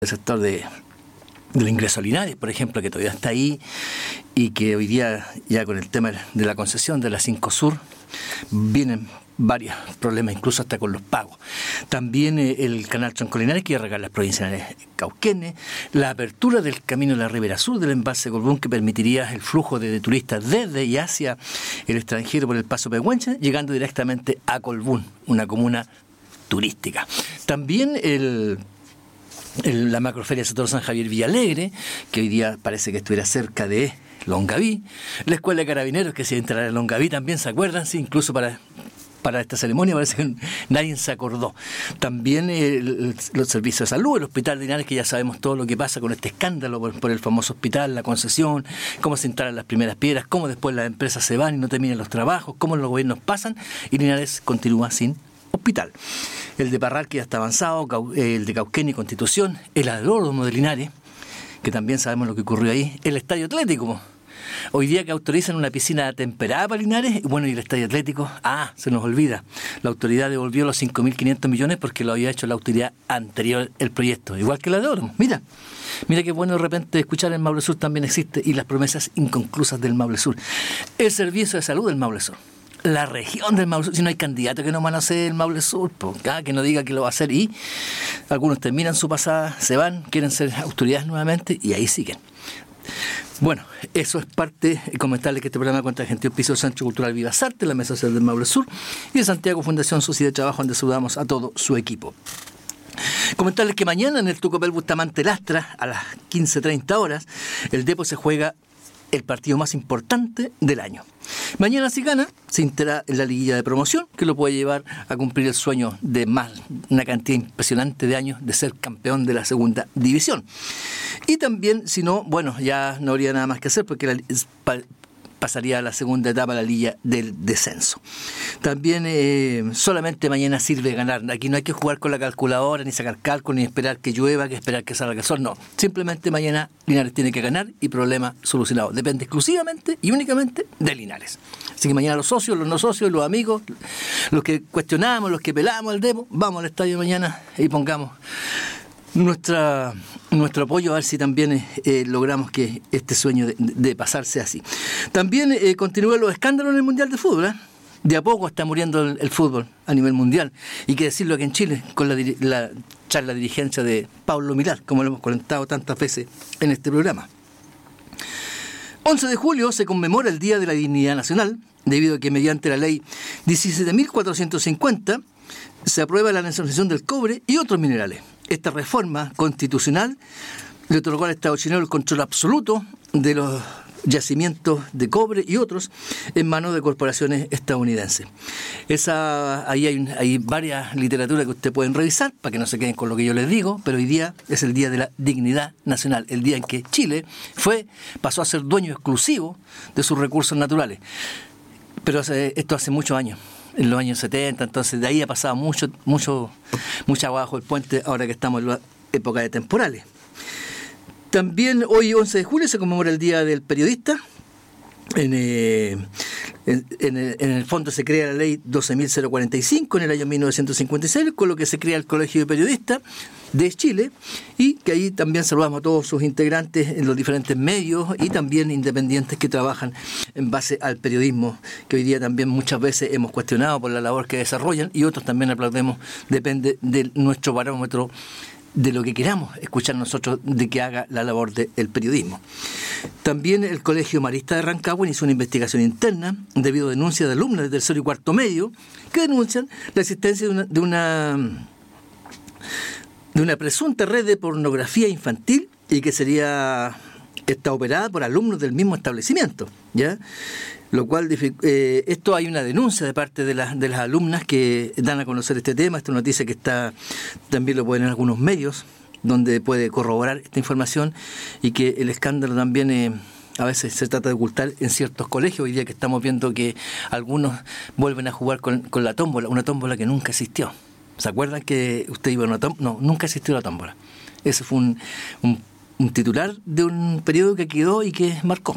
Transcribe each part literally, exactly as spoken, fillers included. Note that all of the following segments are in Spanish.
el sector de, del ingreso a Linares, por ejemplo, que todavía está ahí y que hoy día ya con el tema de la concesión de la cinco Sur vienen varios problemas, incluso hasta con los pagos. También eh, el canal Tronco Linares que regar las provincias Cauquenes, la apertura del camino de la Ribera Sur del embalse Colbún, que permitiría el flujo de, de turistas desde y hacia el extranjero por el paso Pehuenche, llegando directamente a Colbún, una comuna turística. También el El, la macroferia Sector San Javier Villalegre, que hoy día parece que estuviera cerca de Longaví, la Escuela de Carabineros que se entrará en Longaví también, ¿se acuerdan? Sí, incluso para, para esta ceremonia parece que nadie se acordó. También el, el, los servicios de salud, el Hospital de Linares, que ya sabemos todo lo que pasa con este escándalo por, por el famoso hospital, la concesión, cómo se instalan las primeras piedras, cómo después las empresas se van y no terminan los trabajos, cómo los gobiernos pasan y Linares continúa sin hospital. El de Parral, que ya está avanzado, el de Cauquenes y Constitución, el aeródromo de Linares, que también sabemos lo que ocurrió ahí, el estadio atlético. Hoy día que autorizan una piscina temperada para Linares, bueno, y el estadio atlético, ah, se nos olvida, la autoridad devolvió los cinco mil quinientos millones porque lo había hecho la autoridad anterior el proyecto, igual que el aeródromo. Mira, mira qué bueno de repente escuchar el Maule Sur también existe y las promesas inconclusas del Maule Sur. El servicio de salud del Maule Sur. La región del Maule Sur, si no hay candidato que no van a hacer el Maule Sur, pues, ah, que no diga que lo va a hacer, y algunos terminan su pasada, se van, quieren ser autoridades nuevamente y ahí siguen. Bueno, eso es parte, comentarles que este programa cuenta de gentil piso del Centro Cultural Vivas Artes, la Mesa Social del Maule Sur y de Santiago Fundación Sociedad de Trabajo, donde saludamos a todo su equipo. Comentarles que mañana en el Tucupel Bustamante Lastra, a las quince treinta horas, el Depo se juega el partido más importante del año. Mañana, si gana, se integrará en la liguilla de promoción, que lo puede llevar a cumplir el sueño de más una cantidad impresionante de años de ser campeón de la segunda división. Y también, si no, bueno, ya no habría nada más que hacer porque la, pa, pasaría a la segunda etapa, la liguilla del descenso. También eh, solamente mañana sirve ganar. Aquí no hay que jugar con la calculadora, ni sacar cálculo, ni esperar que llueva, que esperar que salga el sol. No, simplemente mañana Linares tiene que ganar y problema solucionado. Depende exclusivamente y únicamente de Linares. Así que mañana los socios, los no socios, los amigos, los que cuestionamos, los que pelamos al Depo, vamos al estadio mañana y pongamos nuestra nuestro apoyo a ver si también eh, logramos que este sueño de, de pasarse así. También eh, continúan los escándalos en el Mundial de Fútbol, ¿eh? De a poco está muriendo el, el fútbol a nivel mundial. Y que decirlo aquí en Chile, con la, la charla de dirigencia de Pablo Milad, como lo hemos comentado tantas veces en este programa. once de julio se conmemora el Día de la Dignidad Nacional, debido a que mediante la ley diecisiete mil cuatrocientos cincuenta se aprueba la nacionalización del cobre y otros minerales. Esta reforma constitucional le otorgó al Estado chileno el control absoluto de los yacimientos de cobre y otros en manos de corporaciones estadounidenses. Esa, ahí hay, hay varias literaturas que ustedes pueden revisar para que no se queden con lo que yo les digo, pero hoy día es el Día de la Dignidad Nacional, el día en que Chile fue, pasó a ser dueño exclusivo de sus recursos naturales. Pero hace, esto hace muchos años, en los años setenta, entonces de ahí ha pasado mucho, mucho, mucha agua bajo el puente ahora que estamos en la época de temporales. También hoy, once de julio, se conmemora el Día del Periodista. En, eh, en, en, el, en el fondo se crea la ley doce mil cuarenta y cinco en el año mil novecientos cincuenta y seis, con lo que se crea el Colegio de Periodistas de Chile, y que ahí también saludamos a todos sus integrantes en los diferentes medios y también independientes que trabajan en base al periodismo, que hoy día también muchas veces hemos cuestionado por la labor que desarrollan y otros también aplaudemos, depende de nuestro barómetro de lo que queramos escuchar nosotros de que haga la labor del periodismo. También el Colegio Marista de Rancagua hizo una investigación interna debido a denuncias de alumnos de tercero y cuarto medio que denuncian la existencia de una, de una, de una presunta red de pornografía infantil y que sería está operada por alumnos del mismo establecimiento, ¿ya? Lo cual, eh, esto hay una denuncia de parte de, la, de las alumnas que dan a conocer este tema. Esta noticia que está, también lo pueden en algunos medios, donde puede corroborar esta información, y que el escándalo también eh, a veces se trata de ocultar en ciertos colegios. Hoy día que estamos viendo que algunos vuelven a jugar con, con la tómbola, una tómbola que nunca existió. ¿Se acuerdan que usted iba a una tómbola? No, nunca existió la tómbola. Ese fue un, un, un titular de un periodo que quedó y que marcó.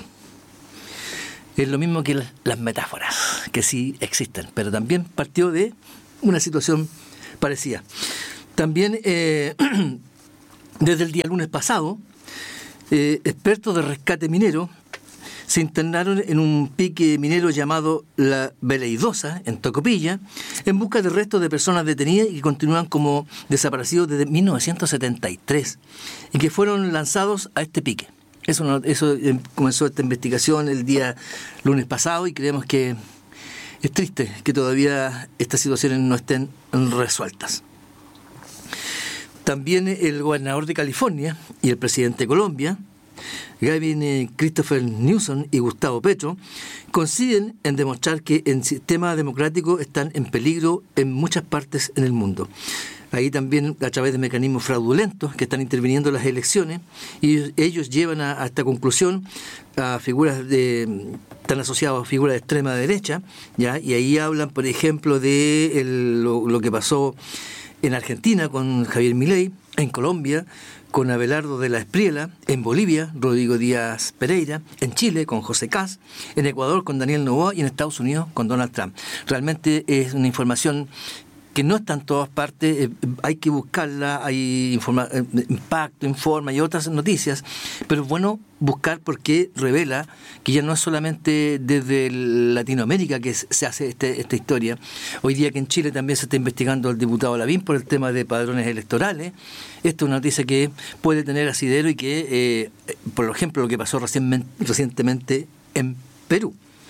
Es lo mismo que las metáforas, que sí existen, pero también partió de una situación parecida. También eh, Desde el día lunes pasado, eh, expertos de rescate minero se internaron en un pique minero llamado La Veleidosa, en Tocopilla, en busca de restos de personas detenidas y que continúan como desaparecidos desde mil novecientos setenta y tres y que fueron lanzados a este pique. Eso, no, eso eh, comenzó esta investigación el día lunes pasado y creemos que es triste que todavía estas situaciones no estén resueltas. También el gobernador de California y el presidente de Colombia, Gavin eh, Christopher Newsom y Gustavo Petro, coinciden en demostrar que el sistema democrático están en peligro en muchas partes en el mundo. Ahí también a través de mecanismos fraudulentos que están interviniendo en las elecciones, y ellos llevan a, a esta conclusión a figuras de están asociados a figuras de extrema derecha, ¿ya? Y ahí hablan, por ejemplo, de el, lo, lo que pasó en Argentina con Javier Milei, en Colombia con Abelardo de la Espriella, en Bolivia, Rodrigo Díaz Pereira, en Chile con José Kast, en Ecuador con Daniel Noboa y en Estados Unidos con Donald Trump. Realmente es una información que no está en todas partes, eh, hay que buscarla, hay informa, eh, Impacto, Informa y otras noticias, pero es bueno buscar porque revela que ya no es solamente desde Latinoamérica que se hace este, esta historia. Hoy día que en Chile también se está investigando al diputado Lavín por el tema de padrones electorales. Esta es una noticia que puede tener asidero y que, eh, por ejemplo, lo que pasó recién, recientemente en Perú.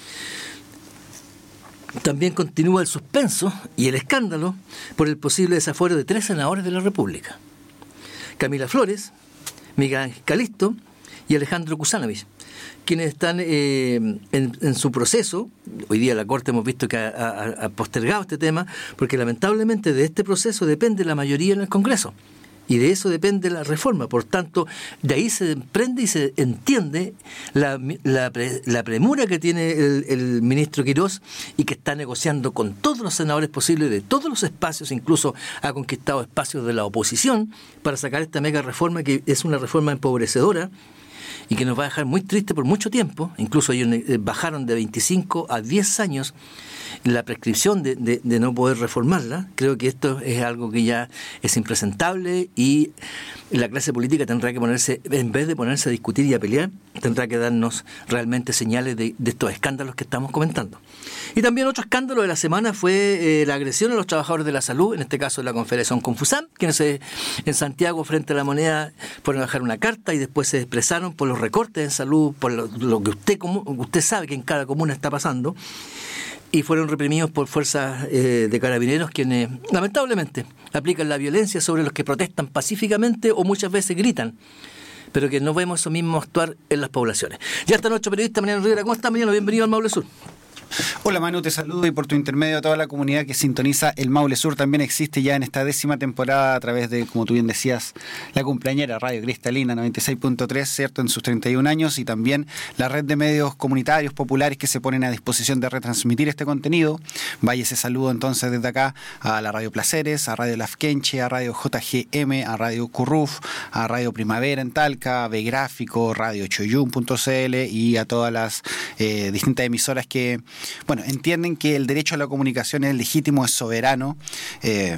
También continúa el suspenso y el escándalo por el posible desafuero de tres senadores de la República: Camila Flores, Miguel Calisto y Alejandro Kusanovich, quienes están eh, en, en su proceso. Hoy día la Corte hemos visto que ha, ha, ha postergado este tema porque lamentablemente de este proceso depende la mayoría en el Congreso. Y de eso depende la reforma. Por tanto, de ahí se emprende y se entiende la, la, pre, la premura que tiene el, el ministro Quirós y que está negociando con todos los senadores posibles de todos los espacios, incluso ha conquistado espacios de la oposición para sacar esta mega reforma que es una reforma empobrecedora y que nos va a dejar muy triste por mucho tiempo. Incluso ellos bajaron de veinticinco a diez años la prescripción de, de, de no poder reformarla. Creo que esto es algo que ya es impresentable y la clase política tendrá que ponerse, en vez de ponerse a discutir y a pelear, tendrá que darnos realmente señales de, de estos escándalos que estamos comentando. Y también otro escándalo de la semana fue eh, la agresión a los trabajadores de la salud, en este caso de la Confederación Confusam, quienes se, en Santiago frente a la Moneda fueron a dejar una carta y después se expresaron por los recortes en salud, por lo, lo que usted, como, usted sabe que en cada comuna está pasando, y fueron reprimidos por fuerzas eh, de carabineros quienes lamentablemente aplican la violencia sobre los que protestan pacíficamente o muchas veces gritan, pero que no vemos eso mismo actuar en las poblaciones. Ya está nuestro periodista Mariano Rivera. ¿Cómo está, Mariano? Bienvenido al Maule Sur. Hola Manu, te saludo y por tu intermedio a toda la comunidad que sintoniza el Maule Sur. También existe ya en esta décima temporada a través de, como tú bien decías, la cumpleañera Radio Cristalina noventa y seis punto tres, ¿cierto?, en sus treinta y un años, y también la red de medios comunitarios populares que se ponen a disposición de retransmitir este contenido. Vaya ese saludo entonces desde acá a la Radio Placeres, a Radio Lafkenche, a Radio J G M, a Radio Curruf, a Radio Primavera en Talca, a Begráfico, Radio Choyún punto c l y a todas las eh, distintas emisoras que, bueno, entienden que el derecho a la comunicación es legítimo, es soberano, eh,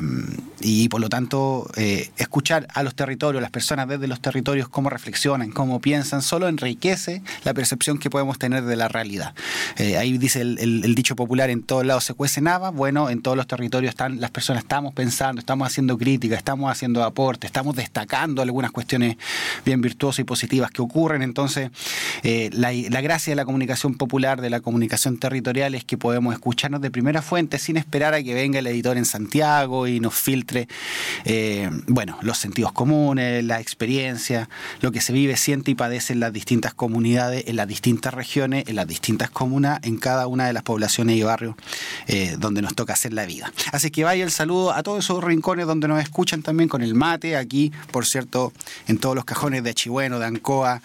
y por lo tanto eh, escuchar a los territorios, las personas desde los territorios, cómo reflexionan, cómo piensan, solo enriquece la percepción que podemos tener de la realidad. Eh, ahí dice el, el, el dicho popular: en todos lados se cuece nada. Bueno, en todos los territorios están las personas, estamos pensando, estamos haciendo crítica, estamos haciendo aporte, estamos destacando algunas cuestiones bien virtuosas y positivas que ocurren. Entonces, eh, la, la gracia de la comunicación popular, de la comunicación territorial, es que podemos escucharnos de primera fuente sin esperar a que venga el editor en Santiago y nos filtre eh, bueno, los sentidos comunes, la experiencia, lo que se vive, siente y padece en las distintas comunidades, en las distintas regiones, en las distintas comunas, en cada una de las poblaciones y barrios eh, donde nos toca hacer la vida. Así que vaya el saludo a todos esos rincones donde nos escuchan también con el mate, aquí, por cierto, en todos los cajones de Achibueno, de Ancoa,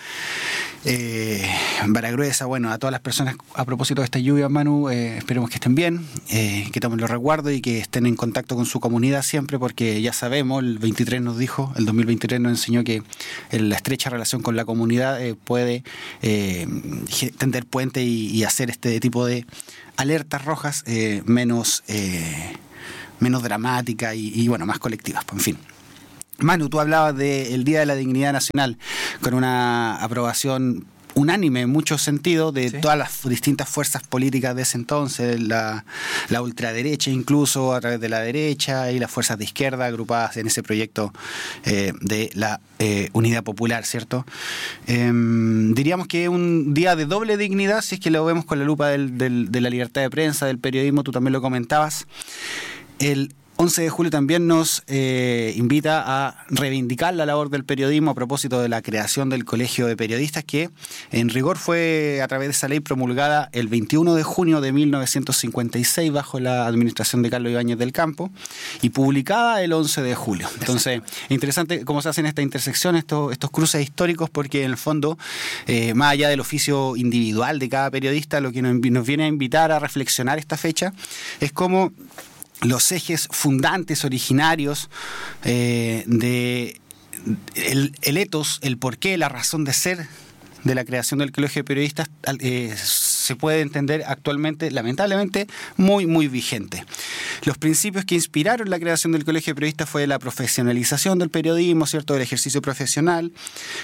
eh, Baragruesa, bueno, a todas las personas. A propósito de esta lluvia, Manu, eh, esperemos que estén bien, eh, que tomen los resguardos y que estén en contacto con su comunidad siempre, porque ya sabemos, el veintitrés nos dijo, el dos mil veintitrés nos enseñó que la estrecha relación con la comunidad eh, puede eh, tender puente y, y hacer este tipo de alertas rojas eh, menos, eh, menos dramáticas y, y, bueno, más colectivas, pues, en fin. Manu, tú hablabas del Día de la Dignidad Nacional, con una aprobación unánime en muchos sentidos de sí. todas las distintas fuerzas políticas de ese entonces, la, la ultraderecha incluso a través de la derecha y las fuerzas de izquierda agrupadas en ese proyecto eh, de la eh, Unidad Popular, ¿cierto? Eh, diríamos que es un día de doble dignidad si es que lo vemos con la lupa del, del, de la libertad de prensa, del periodismo, tú también lo comentabas. El once de julio también nos eh, invita a reivindicar la labor del periodismo a propósito de la creación del Colegio de Periodistas, que en rigor fue a través de esa ley promulgada el veintiuno de junio de mil novecientos cincuenta y seis bajo la administración de Carlos Ibáñez del Campo y publicada el once de julio. Entonces, es interesante cómo se hacen esta intersección, estos, estos cruces históricos, porque en el fondo, eh, más allá del oficio individual de cada periodista, lo que nos, nos viene a invitar a reflexionar esta fecha es cómo los ejes fundantes, originarios eh, de el, el etos, el porqué, la razón de ser de la creación del Colegio de Periodistas eh, se puede entender actualmente, lamentablemente, muy, muy vigente. Los principios que inspiraron la creación del Colegio de Periodistas fue la profesionalización del periodismo, ¿cierto?, del ejercicio profesional.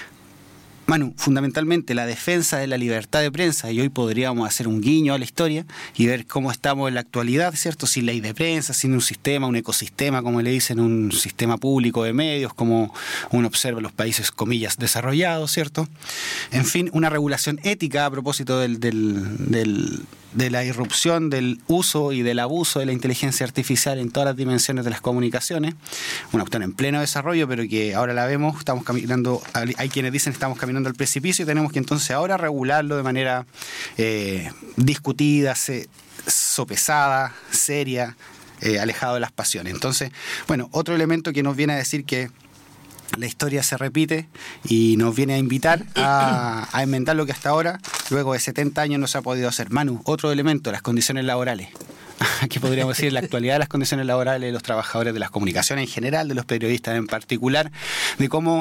Manu, fundamentalmente la defensa de la libertad de prensa, y hoy podríamos hacer un guiño a la historia y ver cómo estamos en la actualidad, ¿cierto? Sin ley de prensa, sin un sistema, un ecosistema, como le dicen, un sistema público de medios, como uno observa en los países, comillas, desarrollados, ¿cierto? En fin, una regulación ética a propósito del, del, del, de la irrupción del uso y del abuso de la inteligencia artificial en todas las dimensiones de las comunicaciones, una cuestión en pleno desarrollo, pero que ahora la vemos, estamos caminando, hay quienes dicen estamos caminando al precipicio y tenemos que entonces ahora regularlo de manera eh, discutida, se, sopesada, seria, eh, alejado de las pasiones. Entonces, bueno, otro elemento que nos viene a decir que la historia se repite y nos viene a invitar a, a inventar lo que hasta ahora, luego de setenta años, no se ha podido hacer. Manu, otro elemento, las condiciones laborales. ¿Qué podríamos decir? La actualidad de las condiciones laborales de los trabajadores de las comunicaciones en general, de los periodistas en particular, de cómo,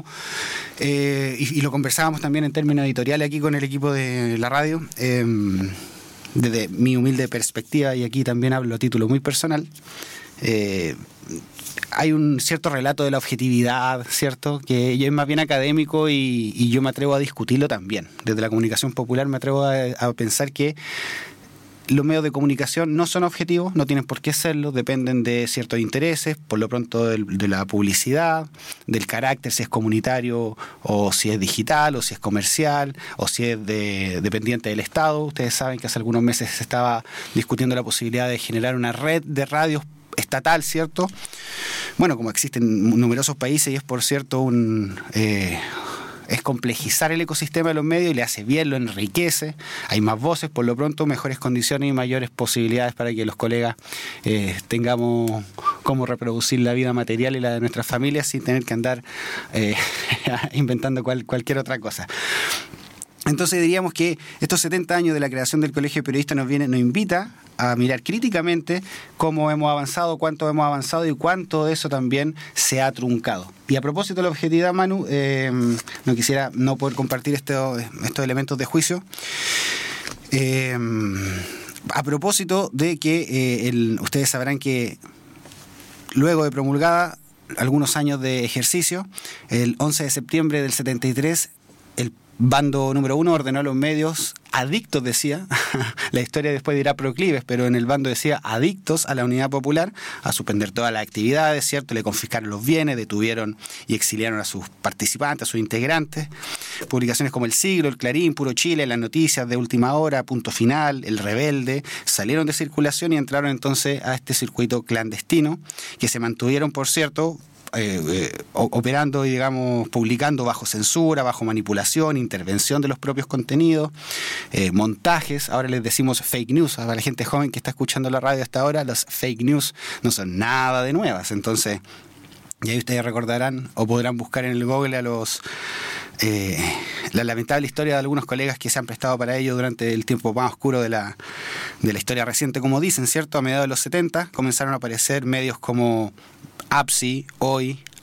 eh, y, y lo conversábamos también en términos editoriales aquí con el equipo de la radio, eh, desde mi humilde perspectiva, y aquí también hablo a título muy personal, eh, hay un cierto relato de la objetividad, ¿cierto?, que es más bien académico y, y yo me atrevo a discutirlo también. Desde la comunicación popular me atrevo a, a pensar que los medios de comunicación no son objetivos, no tienen por qué serlo, dependen de ciertos intereses, por lo pronto de, de la publicidad, del carácter, si es comunitario o si es digital o si es comercial o si es de, dependiente del Estado. Ustedes saben que hace algunos meses se estaba discutiendo la posibilidad de generar una red de radios estatal, ¿cierto? Bueno, como existen en numerosos países y es, por cierto, un... Eh, es complejizar el ecosistema de los medios y le hace bien, lo enriquece, hay más voces, por lo pronto mejores condiciones y mayores posibilidades para que los colegas eh, tengamos cómo reproducir la vida material y la de nuestras familias sin tener que andar eh, inventando cual, cualquier otra cosa. Entonces diríamos que estos setenta años de la creación del Colegio de Periodistas nos, viene, nos invita a mirar críticamente cómo hemos avanzado, cuánto hemos avanzado y cuánto de eso también se ha truncado. Y a propósito de la objetividad, Manu, eh, no quisiera no poder compartir estos, estos elementos de juicio. Eh, a propósito de que eh, el, ustedes sabrán que luego de promulgada algunos años de ejercicio, el once de septiembre del setenta y tres, el bando número uno ordenó a los medios adictos, decía, la historia después dirá proclives, pero en el bando decía adictos a la Unidad Popular, a suspender todas las actividades, ¿cierto? Le confiscaron los bienes, detuvieron y exiliaron a sus participantes, a sus integrantes. Publicaciones como El Siglo, El Clarín, Puro Chile, Las Noticias de Última Hora, Punto Final, El Rebelde, salieron de circulación y entraron entonces a este circuito clandestino, que se mantuvieron, por cierto, Eh, eh, operando y, digamos, publicando bajo censura, bajo manipulación, intervención de los propios contenidos, eh, montajes. Ahora les decimos fake news a la gente joven que está escuchando la radio hasta ahora. Las fake news no son nada de nuevas. Entonces, y ahí ustedes recordarán o podrán buscar en el Google a los eh, la lamentable historia de algunos colegas que se han prestado para ello durante el tiempo más oscuro de la, de la historia reciente, como dicen, ¿cierto? A mediados de los setenta comenzaron a aparecer medios como A P S I, Hoy,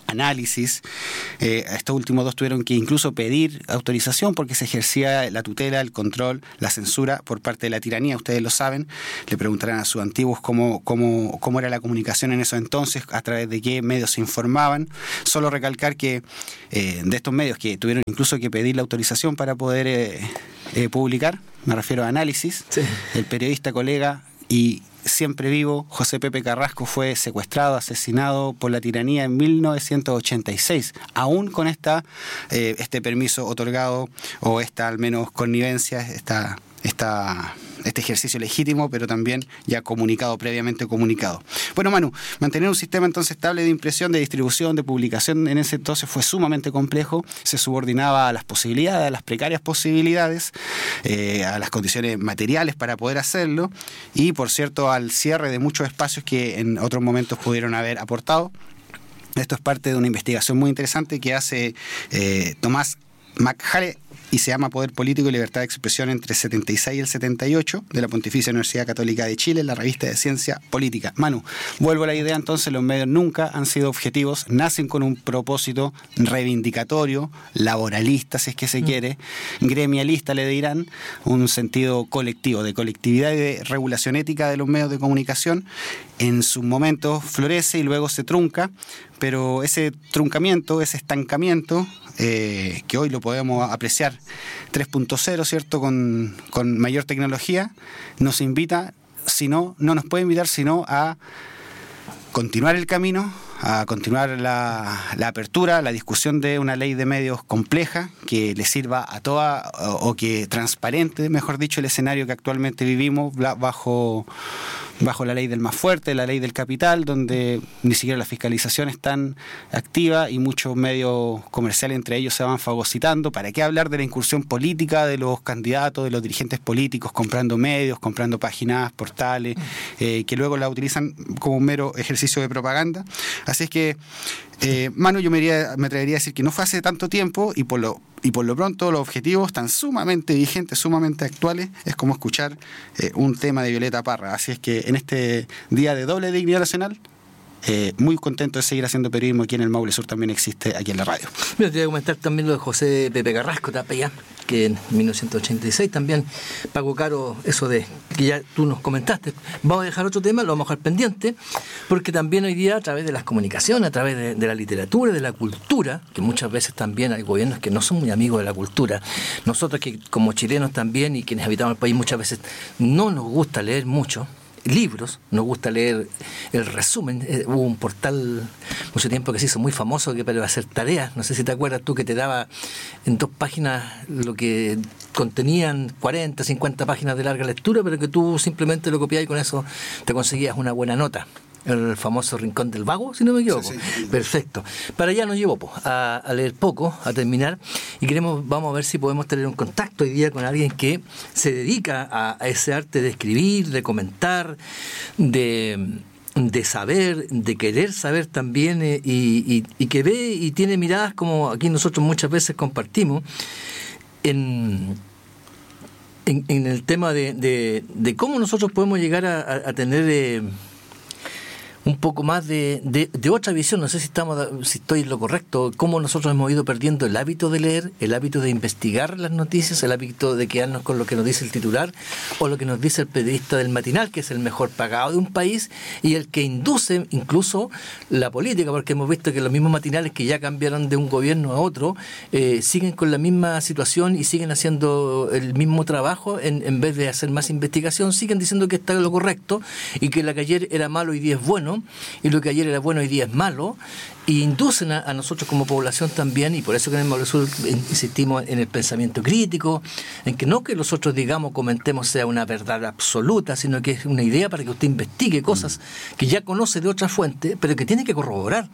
Análisis. Eh, estos últimos dos tuvieron que incluso pedir autorización porque se ejercía la tutela, el control, la censura por parte de la tiranía. Ustedes lo saben, le preguntarán a sus antiguos cómo, cómo, cómo era la comunicación en esos entonces, a través de qué medios se informaban. Solo recalcar que eh, de estos medios que tuvieron incluso que pedir la autorización para poder eh, eh, publicar, me refiero a Análisis, sí. El periodista, colega y siempre vivo, José Pepe Carrasco, fue secuestrado, asesinado por la tiranía en mil novecientos ochenta y seis, aún con esta, eh, este permiso otorgado, o esta al menos connivencia, esta, esta, este ejercicio legítimo, pero también ya comunicado, previamente comunicado. Bueno, Manu, mantener un sistema entonces estable de impresión, de distribución, de publicación en ese entonces fue sumamente complejo, se subordinaba a las posibilidades, a las precarias posibilidades, eh, a las condiciones materiales para poder hacerlo, y por cierto al cierre de muchos espacios que en otros momentos pudieron haber aportado. Esto es parte de una investigación muy interesante que hace eh, Tomás McHale y se llama Poder Político y Libertad de Expresión entre el setenta y seis y el setenta y ocho de la Pontificia Universidad Católica de Chile, la revista de Ciencia Política. Manu, vuelvo a la idea entonces, los medios nunca han sido objetivos, nacen con un propósito reivindicatorio, laboralista si es que se mm. quiere, gremialista le dirán, un sentido colectivo, de colectividad y de regulación ética de los medios de comunicación. En sus momentos florece y luego se trunca, pero ese truncamiento, ese estancamiento, eh, que hoy lo podemos apreciar tres punto cero, ¿cierto?, con, con mayor tecnología, nos invita, sino, no nos puede invitar sino a continuar el camino, a continuar la, la apertura, la discusión de una ley de medios compleja que le sirva a toda, o, o que transparente, mejor dicho, el escenario que actualmente vivimos bajo... bajo la ley del más fuerte, la ley del capital, donde ni siquiera la fiscalización es tan activa y muchos medios comerciales entre ellos se van fagocitando. ¿Para qué hablar de la incursión política de los candidatos, de los dirigentes políticos, comprando medios, comprando páginas, portales, eh, que luego la utilizan como un mero ejercicio de propaganda? Así es que, eh, Manu, yo me, iría, me atrevería a decir que no fue hace tanto tiempo y por lo Y por lo pronto los objetivos están sumamente vigentes, sumamente actuales. Es como escuchar eh, un tema de Violeta Parra. Así es que en este día de doble dignidad nacional, eh, muy contento de seguir haciendo periodismo aquí en el Maule Sur, también existe aquí en la radio. Mira, te voy a comentar también lo de José Pepe Carrasco, Tapia, que en mil novecientos ochenta y seis también pagó caro eso de que ya tú nos comentaste. Vamos a dejar otro tema, lo vamos a dejar pendiente, porque también hoy día a través de las comunicaciones, a través de, de la literatura, de la cultura, que muchas veces también hay gobiernos que no son muy amigos de la cultura. Nosotros que como chilenos también y quienes habitamos el país muchas veces no nos gusta leer mucho libros, nos gusta leer el resumen. Eh, hubo un portal mucho tiempo que se hizo muy famoso que para hacer tareas, no sé si te acuerdas tú, que te daba en dos páginas lo que contenían cuarenta, cincuenta páginas de larga lectura, pero que tú simplemente lo copiabas y con eso te conseguías una buena nota. El famoso Rincón del Vago, si no me equivoco. Sí, sí. Perfecto. Para allá nos llevó po, a, a leer poco, a terminar, y queremos, vamos a ver si podemos tener un contacto hoy día con alguien que se dedica a, a ese arte de escribir, de comentar, de, de saber, de querer saber también, eh, y, y, y que ve y tiene miradas como aquí nosotros muchas veces compartimos en... En, en el tema de, de, de cómo nosotros podemos llegar a, a, a tener eh, un poco más de, de, de otra visión. No sé si estamos si estoy en lo correcto, cómo nosotros hemos ido perdiendo el hábito de leer, el hábito de investigar las noticias, el hábito de quedarnos con lo que nos dice el titular o lo que nos dice el periodista del matinal, que es el mejor pagado de un país y el que induce incluso la política, porque hemos visto que los mismos matinales que ya cambiaron de un gobierno a otro eh, siguen con la misma situación y siguen haciendo el mismo trabajo en, en vez de hacer más investigación, siguen diciendo que está lo correcto y que lo que ayer era malo hoy día es bueno, y lo que ayer era bueno hoy día es malo, y inducen a, a nosotros como población también, y por eso que en el Maule Sur insistimos en el pensamiento crítico, en que no que nosotros digamos, comentemos sea una verdad absoluta, sino que es una idea para que usted investigue cosas que ya conoce de otra fuente, pero que tiene que corroborar.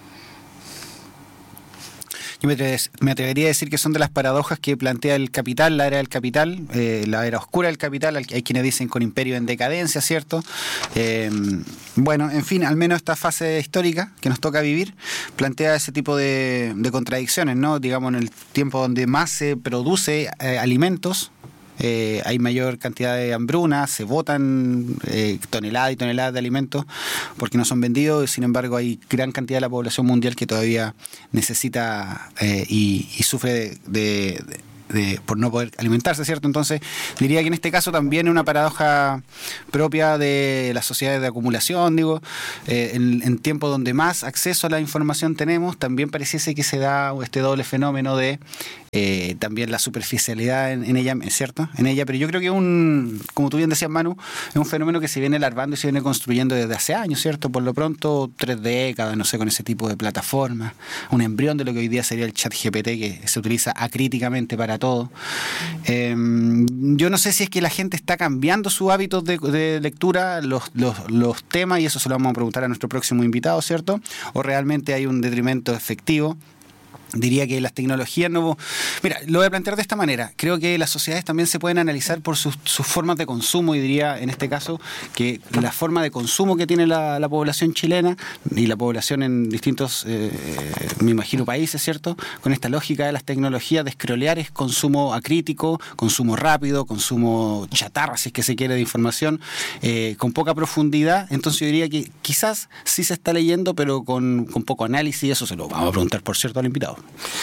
Yo me, me atrevería a decir que son de las paradojas que plantea el capital, la era del capital, eh, la era oscura del capital. Hay quienes dicen con imperio en decadencia, ¿cierto? Eh, bueno, en fin, al menos esta fase histórica que nos toca vivir plantea ese tipo de, de contradicciones, ¿no? Digamos, en el tiempo donde más se produce eh, alimentos, eh, hay mayor cantidad de hambruna, se botan eh, toneladas y toneladas de alimentos porque no son vendidos, sin embargo hay gran cantidad de la población mundial que todavía necesita eh, y, y sufre de, de, de De, por no poder alimentarse, ¿cierto? Entonces, diría que en este caso también es una paradoja propia de las sociedades de acumulación, digo, eh, en, en tiempos donde más acceso a la información tenemos, también pareciese que se da este doble fenómeno de eh, también la superficialidad en, en ella, ¿cierto? En ella, pero yo creo que es un, como tú bien decías, Manu, es un fenómeno que se viene larvando y se viene construyendo desde hace años, ¿cierto? Por lo pronto, tres décadas, no sé, con ese tipo de plataformas, un embrión de lo que hoy día sería el chat G P T, que se utiliza acríticamente para todo. Eh, yo no sé si es que la gente está cambiando sus hábitos de, de lectura, los, los, los temas, y eso se lo vamos a preguntar a nuestro próximo invitado, ¿cierto? O realmente hay un detrimento efectivo. Diría que las tecnologías no... Mira, lo voy a plantear de esta manera. Creo que las sociedades también se pueden analizar por sus, sus formas de consumo, y diría en este caso que la forma de consumo que tiene la, la población chilena y la población en distintos, eh, me imagino, países, ¿cierto? Con esta lógica de las tecnologías de scrollear es consumo acrítico, consumo rápido, consumo chatarra, si es que se quiere, de información, eh, con poca profundidad. Entonces yo diría que quizás sí se está leyendo, pero con, con poco análisis, y eso se lo vamos a preguntar, por cierto, al invitado.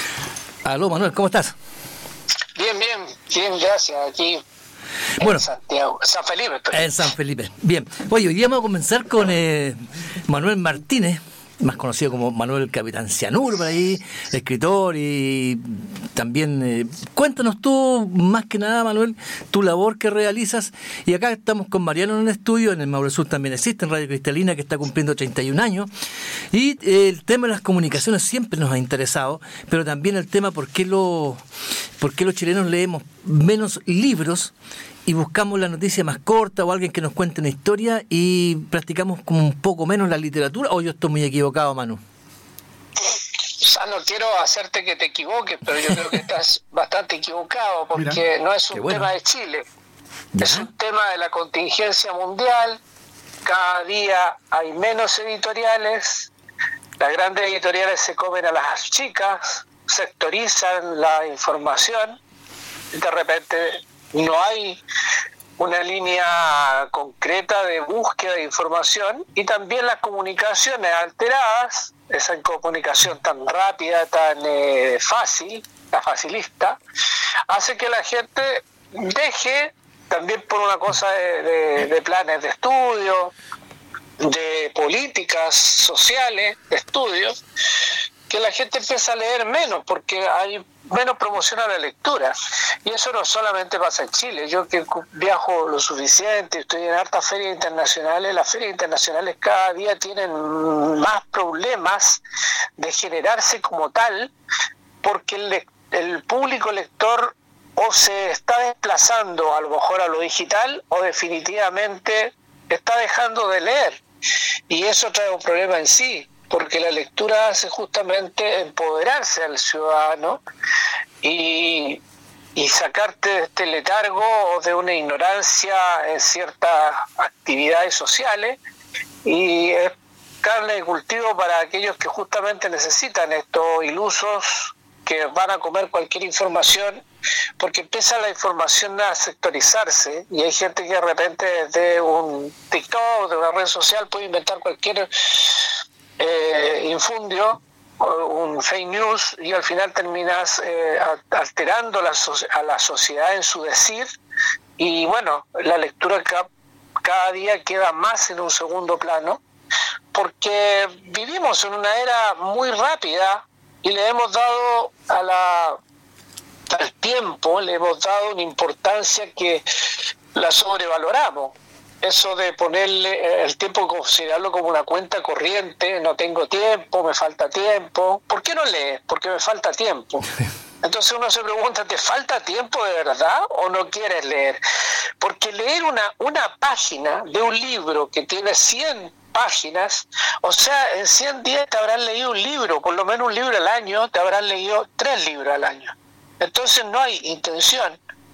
Aló, Manuel, ¿cómo estás? Bien, bien, bien, gracias. Aquí bueno, en Santiago, San Felipe. Estoy. En San Felipe, bien. Oye, hoy día vamos a comenzar con eh, Manuel Martínez, más conocido como Manuel Capitán Cianuro, por ahí, escritor, y también eh, cuéntanos tú, más que nada, Manuel, tu labor que realizas. Y acá estamos con Mariano en un estudio, en el Maule Sur también existe, en Radio Cristalina, que está cumpliendo treinta y un años, y eh, el tema de las comunicaciones siempre nos ha interesado, pero también el tema por qué, lo, por qué los chilenos leemos menos libros y buscamos la noticia más corta o alguien que nos cuente una historia y practicamos como un poco menos la literatura. ¿O yo estoy muy equivocado, Manu? O sea, no quiero hacerte que te equivoques, pero yo creo que estás bastante equivocado, porque Mira, no es un bueno. tema de Chile. ¿Ya? Es un tema de la contingencia mundial. Cada día hay menos editoriales. Las grandes editoriales se comen a las chicas, sectorizan la información. De repente no hay una línea concreta de búsqueda de información, y también las comunicaciones alteradas, esa comunicación tan rápida, tan eh, fácil, la facilista, hace que la gente deje, también por una cosa de, de, de planes de estudio, de políticas sociales, de estudios, que la gente empieza a leer menos, porque hay menos promoción a la lectura. Y eso no solamente pasa en Chile. Yo que viajo lo suficiente, estoy en hartas ferias internacionales, las ferias internacionales cada día tienen más problemas de generarse como tal, porque el, el público lector o se está desplazando a lo mejor a lo digital, o definitivamente está dejando de leer. Y eso trae un problema en sí, porque la lectura hace justamente empoderarse al ciudadano y, y sacarte de este letargo o de una ignorancia en ciertas actividades sociales, y es carne de cultivo para aquellos que justamente necesitan estos ilusos que van a comer cualquier información, porque empieza la información a sectorizarse, y hay gente que de repente desde un TikTok, de una red social, puede inventar cualquier Eh, infundio, un fake news, y al final terminas eh, alterando la so- a la sociedad en su decir, y bueno, la lectura ca- cada día queda más en un segundo plano, porque vivimos en una era muy rápida y le hemos dado a la al tiempo, le hemos dado una importancia que la sobrevaloramos. Eso de ponerle el tiempo, considerarlo como una cuenta corriente, no tengo tiempo, me falta tiempo. ¿Por qué no lees? Porque me falta tiempo. Entonces uno se pregunta, ¿te falta tiempo de verdad o no quieres leer? Porque leer una, una página de un libro que tiene cien páginas, o sea, en cien días te habrán leído un libro, por lo menos un libro al año, te habrán leído tres libros al año. Entonces no hay intención.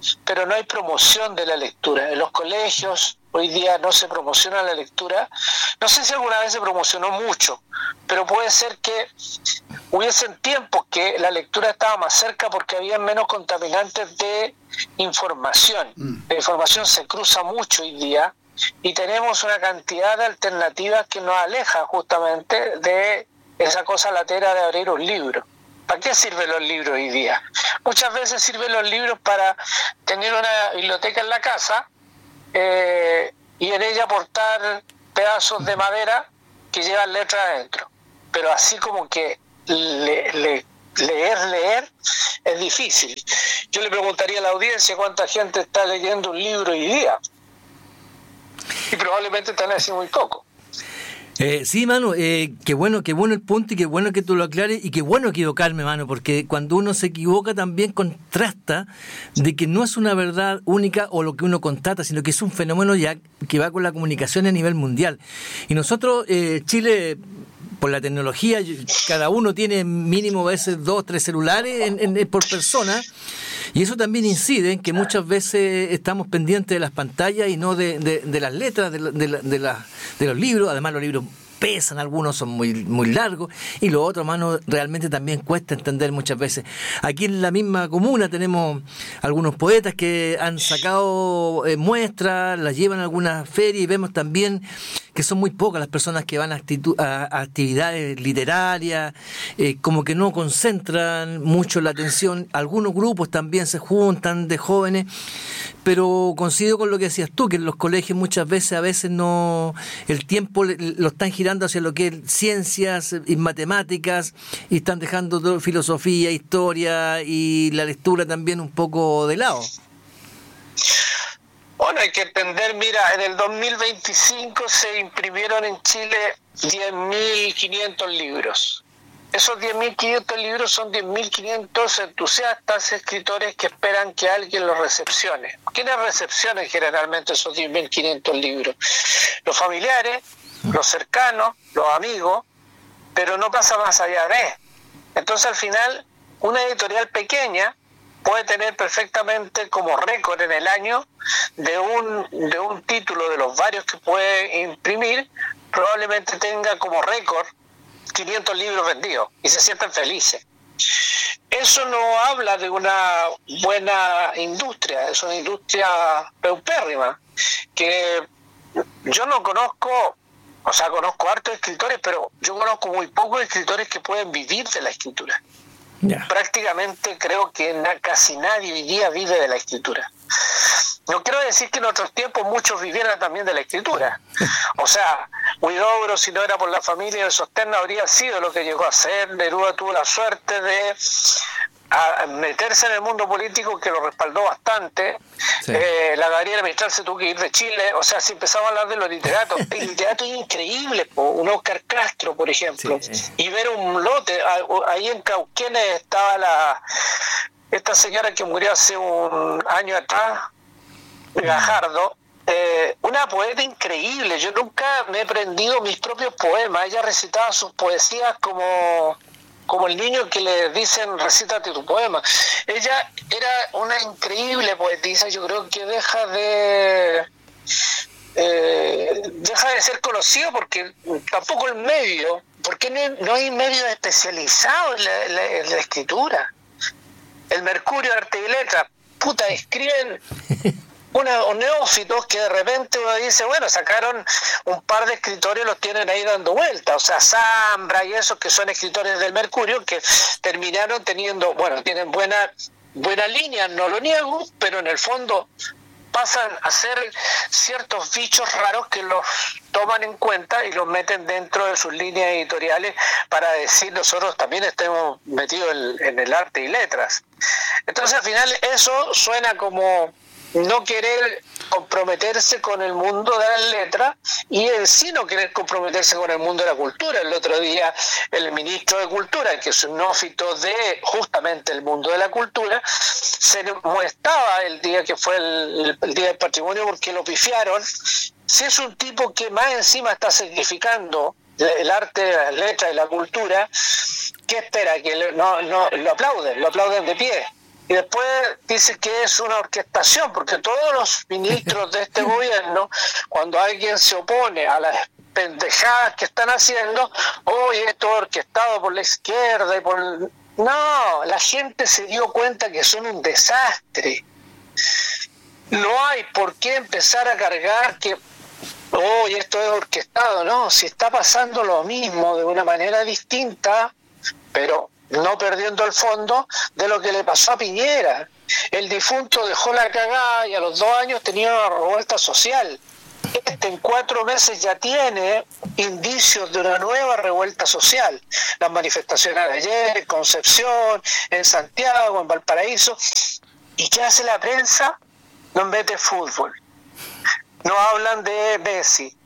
pero no hay promoción de la lectura. En los colegios hoy día no se promociona la lectura. No sé si alguna vez se promocionó mucho, pero puede ser que hubiesen tiempos que la lectura estaba más cerca porque había menos contaminantes de información. La información se cruza mucho hoy día y tenemos una cantidad de alternativas que nos alejan justamente de esa cosa latera de abrir un libro. ¿Para qué sirven los libros hoy día? Muchas veces sirven los libros para tener una biblioteca en la casa eh, y en ella aportar pedazos de madera que llevan letras adentro. Pero así como que le, le, leer, leer es difícil. Yo le preguntaría a la audiencia cuánta gente está leyendo un libro hoy día. Y probablemente están haciendo muy poco. Eh, sí, mano, eh, qué bueno, qué bueno el punto y qué bueno que tú lo aclares y qué bueno equivocarme, mano, porque cuando uno se equivoca también contrasta de que no es una verdad única o lo que uno constata, sino que es un fenómeno ya que va con la comunicación a nivel mundial. Y nosotros, eh, Chile, por la tecnología, cada uno tiene mínimo a veces dos, tres celulares en, en, por persona. Y eso también incide en que muchas veces estamos pendientes de las pantallas y no de, de, de las letras de, de, de, de, la, de los libros. Además, los libros pesan, algunos son muy muy largos, y lo otro, mano, realmente también cuesta entender muchas veces. Aquí en la misma comuna tenemos algunos poetas que han sacado eh, muestras, las llevan a algunas ferias, y vemos también que son muy pocas las personas que van a, actitud, a, a actividades literarias, eh, como que no concentran mucho la atención. Algunos grupos también se juntan de jóvenes, pero coincido con lo que decías tú, que en los colegios muchas veces, a veces no, el tiempo lo están girando hacia lo que es ciencias y matemáticas, y están dejando filosofía, historia y la lectura también un poco de lado. Bueno, hay que entender, mira, en el dos mil veinticinco se imprimieron en Chile diez mil quinientos libros. Esos diez mil quinientos libros son diez mil quinientos entusiastas, escritores que esperan que alguien los recepcione. ¿Quiénes recepcionan generalmente esos diez mil quinientos libros? Los familiares, los cercanos, los amigos, pero no pasa más allá de. Entonces, al final, una editorial pequeña puede tener perfectamente como récord en el año de un de un título de los varios que puede imprimir, probablemente tenga como récord quinientos libros vendidos y se sienten felices. Eso no habla de una buena industria, es una industria paupérrima, que yo no conozco, o sea, conozco hartos escritores, pero yo conozco muy pocos escritores que pueden vivir de la escritura. Yeah. Prácticamente creo que na, casi nadie hoy día vive de la escritura. No quiero decir que en otros tiempos muchos vivieran también de la escritura. O sea, Huidobro, si no era por la familia de sostén, no habría sido lo que llegó a ser. Neruda tuvo la suerte de a meterse en el mundo político, que lo respaldó bastante. Sí. Eh, la Gabriela Mistral se tuvo que ir de Chile. O sea, si empezamos a hablar de los literatos, el literato es increíble, po. Un Óscar Castro, por ejemplo, sí. Y ver un lote, ahí en Cauquenes estaba la esta señora que murió hace un año atrás, Gajardo, eh, una poeta increíble. Yo nunca me he aprendido mis propios poemas. Ella recitaba sus poesías como como el niño que le dicen recítate tu poema. Ella era una increíble poetisa. Yo creo que deja de eh, deja de ser conocido porque tampoco el medio, porque no, no hay medios especializados en la, en la, en la escritura. El Mercurio de Arte y Letras, puta, escriben unos neófitos que de repente uno dice, bueno, sacaron un par de escritores y los tienen ahí dando vueltas, o sea, Zambra y esos que son escritores del Mercurio, que terminaron teniendo, bueno, tienen buena, buena línea, no lo niego, pero en el fondo pasan a ser ciertos bichos raros que los toman en cuenta y los meten dentro de sus líneas editoriales para decir nosotros también estemos metidos en, en el arte y letras. Entonces al final eso suena como no querer comprometerse con el mundo de las letras y en sí no querer comprometerse con el mundo de la cultura. El otro día el ministro de Cultura, que es un neófito de justamente el mundo de la cultura, se molestaba el día que fue el, el Día del Patrimonio porque lo pifiaron. Si es un tipo que más encima está sacrificando el arte, las letras y la cultura, ¿qué espera? Que no, no lo aplauden, lo aplauden de pie. y después dice que es una orquestación, porque todos los ministros de este gobierno, cuando alguien se opone a las pendejadas que están haciendo, oye, esto es orquestado por la izquierda y por... No, la gente se dio cuenta que son un desastre. No hay por qué empezar a cargar que, oye, esto es orquestado, no, si está pasando lo mismo de una manera distinta, pero no perdiendo el fondo de lo que le pasó a Piñera. El difunto dejó la cagada y a los dos años tenía una revuelta social. Este en cuatro meses ya tiene indicios de una nueva revuelta social. Las manifestaciones de ayer, en Concepción, en Santiago, en Valparaíso. ¿Y qué hace la prensa? Nos mete fútbol. No hablan de Messi,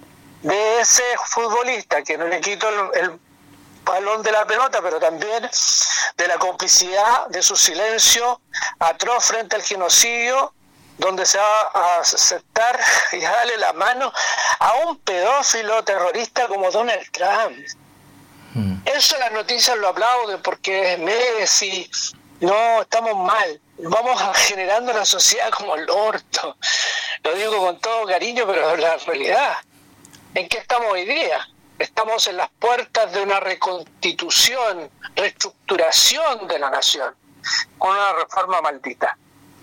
de ese futbolista que no le quito el, el balón de la pelota, pero también de la complicidad de su silencio atroz frente al genocidio, donde se va a aceptar y a darle la mano a un pedófilo terrorista como Donald Trump. Mm. Eso las noticias lo aplauden porque es Messi. No, estamos mal. Vamos generando una sociedad como el orto. Lo digo con todo cariño, pero es la realidad. ¿En qué estamos hoy día? Estamos en las puertas de una reconstitución, reestructuración de la nación, con una reforma maldita.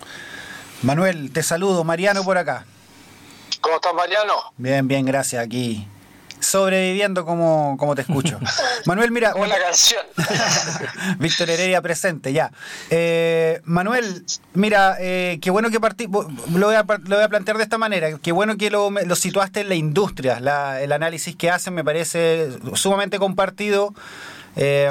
Manuel, te saludo. Mariano por acá. ¿Cómo estás, Mariano? Bien, bien, gracias. Aquí sobreviviendo como, como te escucho. Manuel, mira... Como la canción. Víctor Heredia presente, ya. Eh, Manuel, mira, eh, qué bueno que partí... Lo voy, a, lo voy a plantear de esta manera. Qué bueno que lo, lo situaste en la industria. La, el análisis que hacen me parece sumamente compartido eh,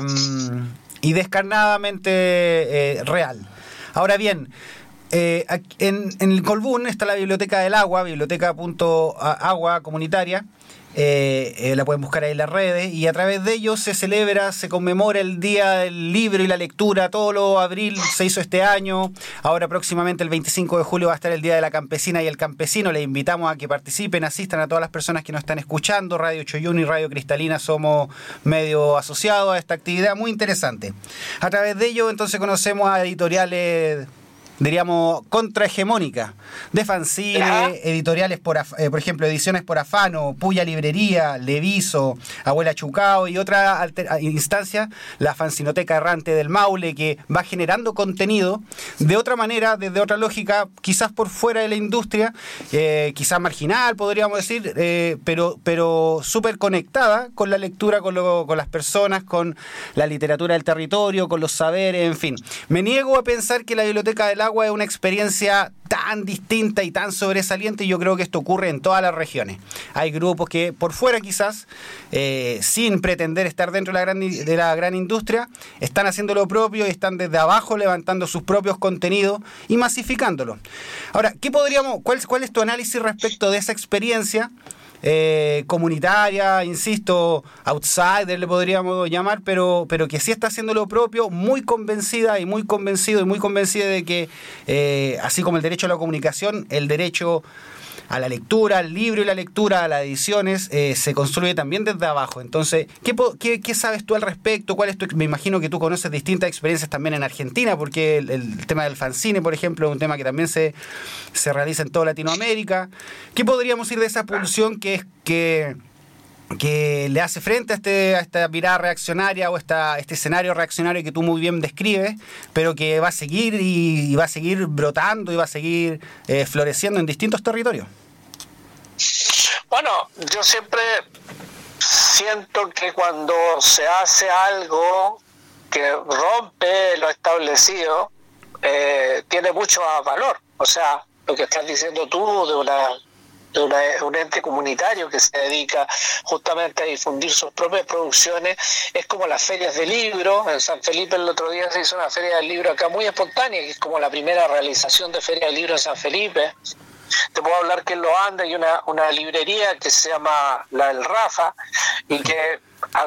y descarnadamente eh, real. Ahora bien... Eh, en, en el Colbún está la Biblioteca del Agua, biblioteca.agua comunitaria, eh, eh, la pueden buscar ahí en las redes, y a través de ellos se celebra, se conmemora el Día del Libro y la Lectura. Todo lo abril se hizo este año, ahora próximamente el veinticinco de julio va a estar el Día de la Campesina y el Campesino. Les invitamos a que participen, asistan a todas las personas que nos están escuchando. Radio Choyún y Radio Cristalina somos medio asociados a esta actividad muy interesante. A través de ello entonces conocemos a editoriales, diríamos, contrahegemónica, de fanzine, editoriales, por, eh, por ejemplo, Ediciones por Afano, Puya Librería, Leviso, Abuela Chucao y otra alter, instancia, la Fanzinoteca Errante del Maule, que va generando contenido de otra manera, desde otra lógica, quizás por fuera de la industria, eh, quizás marginal, podríamos decir, eh, pero, pero súper conectada con la lectura, con, lo, con las personas, con la literatura del territorio, con los saberes, en fin. Me niego a pensar que la Biblioteca del Agua es una experiencia tan distinta y tan sobresaliente, y yo creo que esto ocurre en todas las regiones. Hay grupos que por fuera quizás, eh, sin pretender estar dentro de la, gran, de la gran industria, están haciendo lo propio y están desde abajo levantando sus propios contenidos y masificándolo. Ahora, ¿qué podríamos, cuál, cuál es tu análisis respecto de esa experiencia Eh, comunitaria, insisto, outsider le podríamos llamar, pero, pero que sí está haciendo lo propio, muy convencida y muy convencido y muy convencida de que, eh, así como el derecho a la comunicación, el derecho a la lectura, al libro y la lectura, a las ediciones, eh, se construye también desde abajo? Entonces, ¿qué, qué, ¿qué sabes tú al respecto? ¿Cuál es tu, me imagino que tú conoces distintas experiencias también en Argentina, porque el, el tema del fanzine, por ejemplo, es un tema que también se, se realiza en toda Latinoamérica. ¿Qué podríamos decir de esa pulsión que es que... que le hace frente a, este, a esta mirada reaccionaria o esta, este escenario reaccionario que tú muy bien describes, pero que va a seguir y, y va a seguir brotando y va a seguir eh, floreciendo en distintos territorios? Bueno, yo siempre siento que cuando se hace algo que rompe lo establecido, eh, tiene mucho valor. O sea, lo que estás diciendo tú de una... de una, un ente comunitario que se dedica justamente a difundir sus propias producciones, es como las ferias de libro. En San Felipe el otro día se hizo una feria del libro acá muy espontánea, que es como la primera realización de feria del libro en San Felipe. Te puedo hablar que en Los Andes hay una, una librería que se llama la del Rafa, y que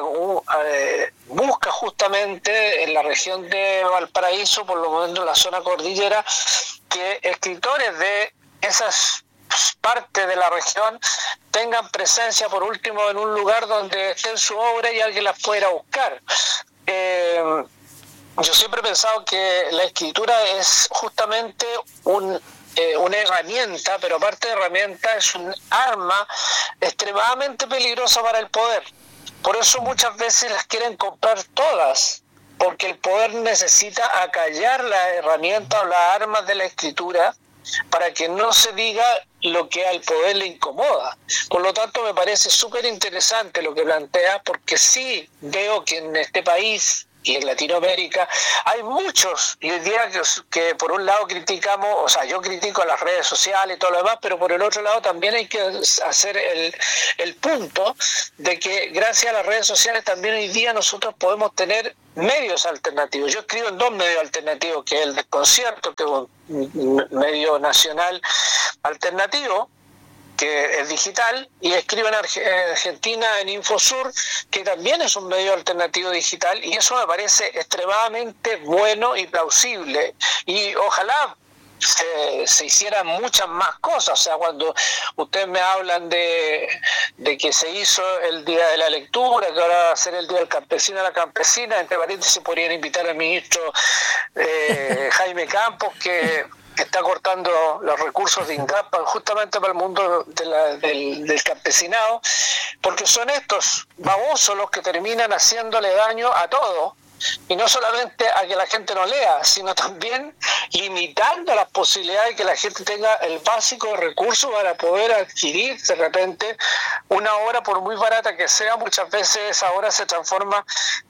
eh, busca justamente en la región de Valparaíso, por lo menos en la zona cordillera, que escritores de esas parte de la región tengan presencia por último en un lugar donde esté su obra y alguien las pueda ir a buscar. Eh, yo siempre he pensado que la escritura es justamente un, eh, una herramienta, pero aparte de herramienta es un arma extremadamente peligrosa para el poder. Por eso muchas veces las quieren comprar todas, porque el poder necesita acallar las herramientas o las armas de la escritura para que no se diga lo que al poder le incomoda. Por lo tanto, me parece súper interesante lo que planteas, porque sí veo que en este país y en Latinoamérica hay muchos, y hoy día que, que por un lado criticamos, o sea, yo critico las redes sociales y todo lo demás, pero por el otro lado también hay que hacer el, el punto de que gracias a las redes sociales también hoy día nosotros podemos tener medios alternativos. Yo escribo en dos medios alternativos, que es el Desconcierto, que es un medio nacional alternativo, que es digital, y escribo en Argentina en Infosur, que también es un medio alternativo digital, y eso me parece extremadamente bueno y plausible, y ojalá se, se hicieran muchas más cosas. O sea, cuando ustedes me hablan de, de que se hizo el Día de la Lectura, que ahora va a ser el Día del Campesino a la Campesina, entre paréntesis podrían invitar al ministro eh, Jaime Campos, que que está cortando los recursos de INDAP justamente para el mundo de la, del, del campesinado, porque son estos babosos los que terminan haciéndole daño a todo, y no solamente a que la gente no lea, sino también limitando las posibilidades de que la gente tenga el básico recurso para poder adquirir de repente una obra, por muy barata que sea. Muchas veces esa obra se transforma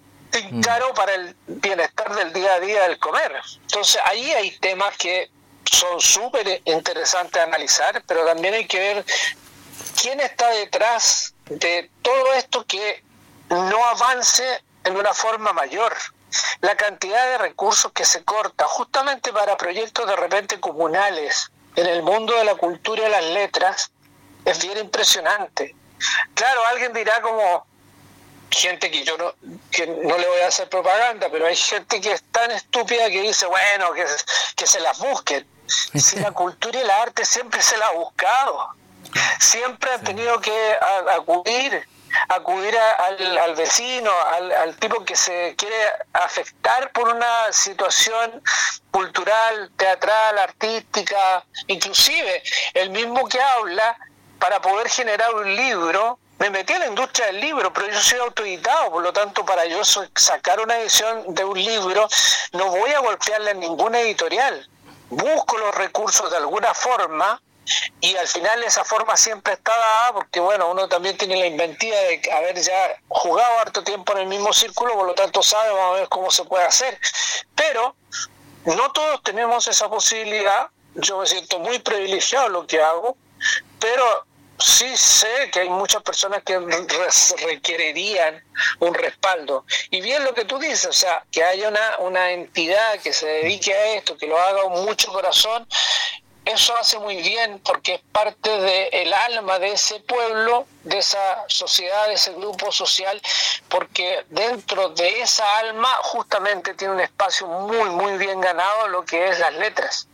en caro para el bienestar del día a día del comer. Entonces ahí hay temas que son súper interesantes de analizar, pero también hay que ver quién está detrás de todo esto que no avance en una forma mayor. La cantidad de recursos que se corta justamente para proyectos de repente comunales en el mundo de la cultura y las letras es bien impresionante. Claro, alguien dirá como gente que yo no, que no le voy a hacer propaganda, pero hay gente que es tan estúpida que dice, bueno, que, que se las busquen. Si la cultura y el arte siempre se la ha buscado, siempre han tenido que a, acudir acudir a, al, al vecino, al, al tipo que se quiere afectar por una situación cultural, teatral, artística, inclusive el mismo que habla para poder generar un libro. Me metí en la industria del libro, pero yo soy autoeditado, por lo tanto, para yo sacar una edición de un libro no voy a golpearle a ninguna editorial. Busco los recursos de alguna forma, y al final esa forma siempre está dada porque, bueno, uno también tiene la inventiva de haber ya jugado harto tiempo en el mismo círculo, por lo tanto sabe más o menos cómo se puede hacer. Pero no todos tenemos esa posibilidad. Yo me siento muy privilegiado en lo que hago, pero sí sé que hay muchas personas que requerirían un respaldo. Y bien lo que tú dices, o sea, que haya una, una entidad que se dedique a esto, que lo haga con mucho corazón, eso hace muy bien, porque es parte del alma de ese pueblo, de esa sociedad, de ese grupo social, porque dentro de esa alma justamente tiene un espacio muy, muy bien ganado lo que es las letras.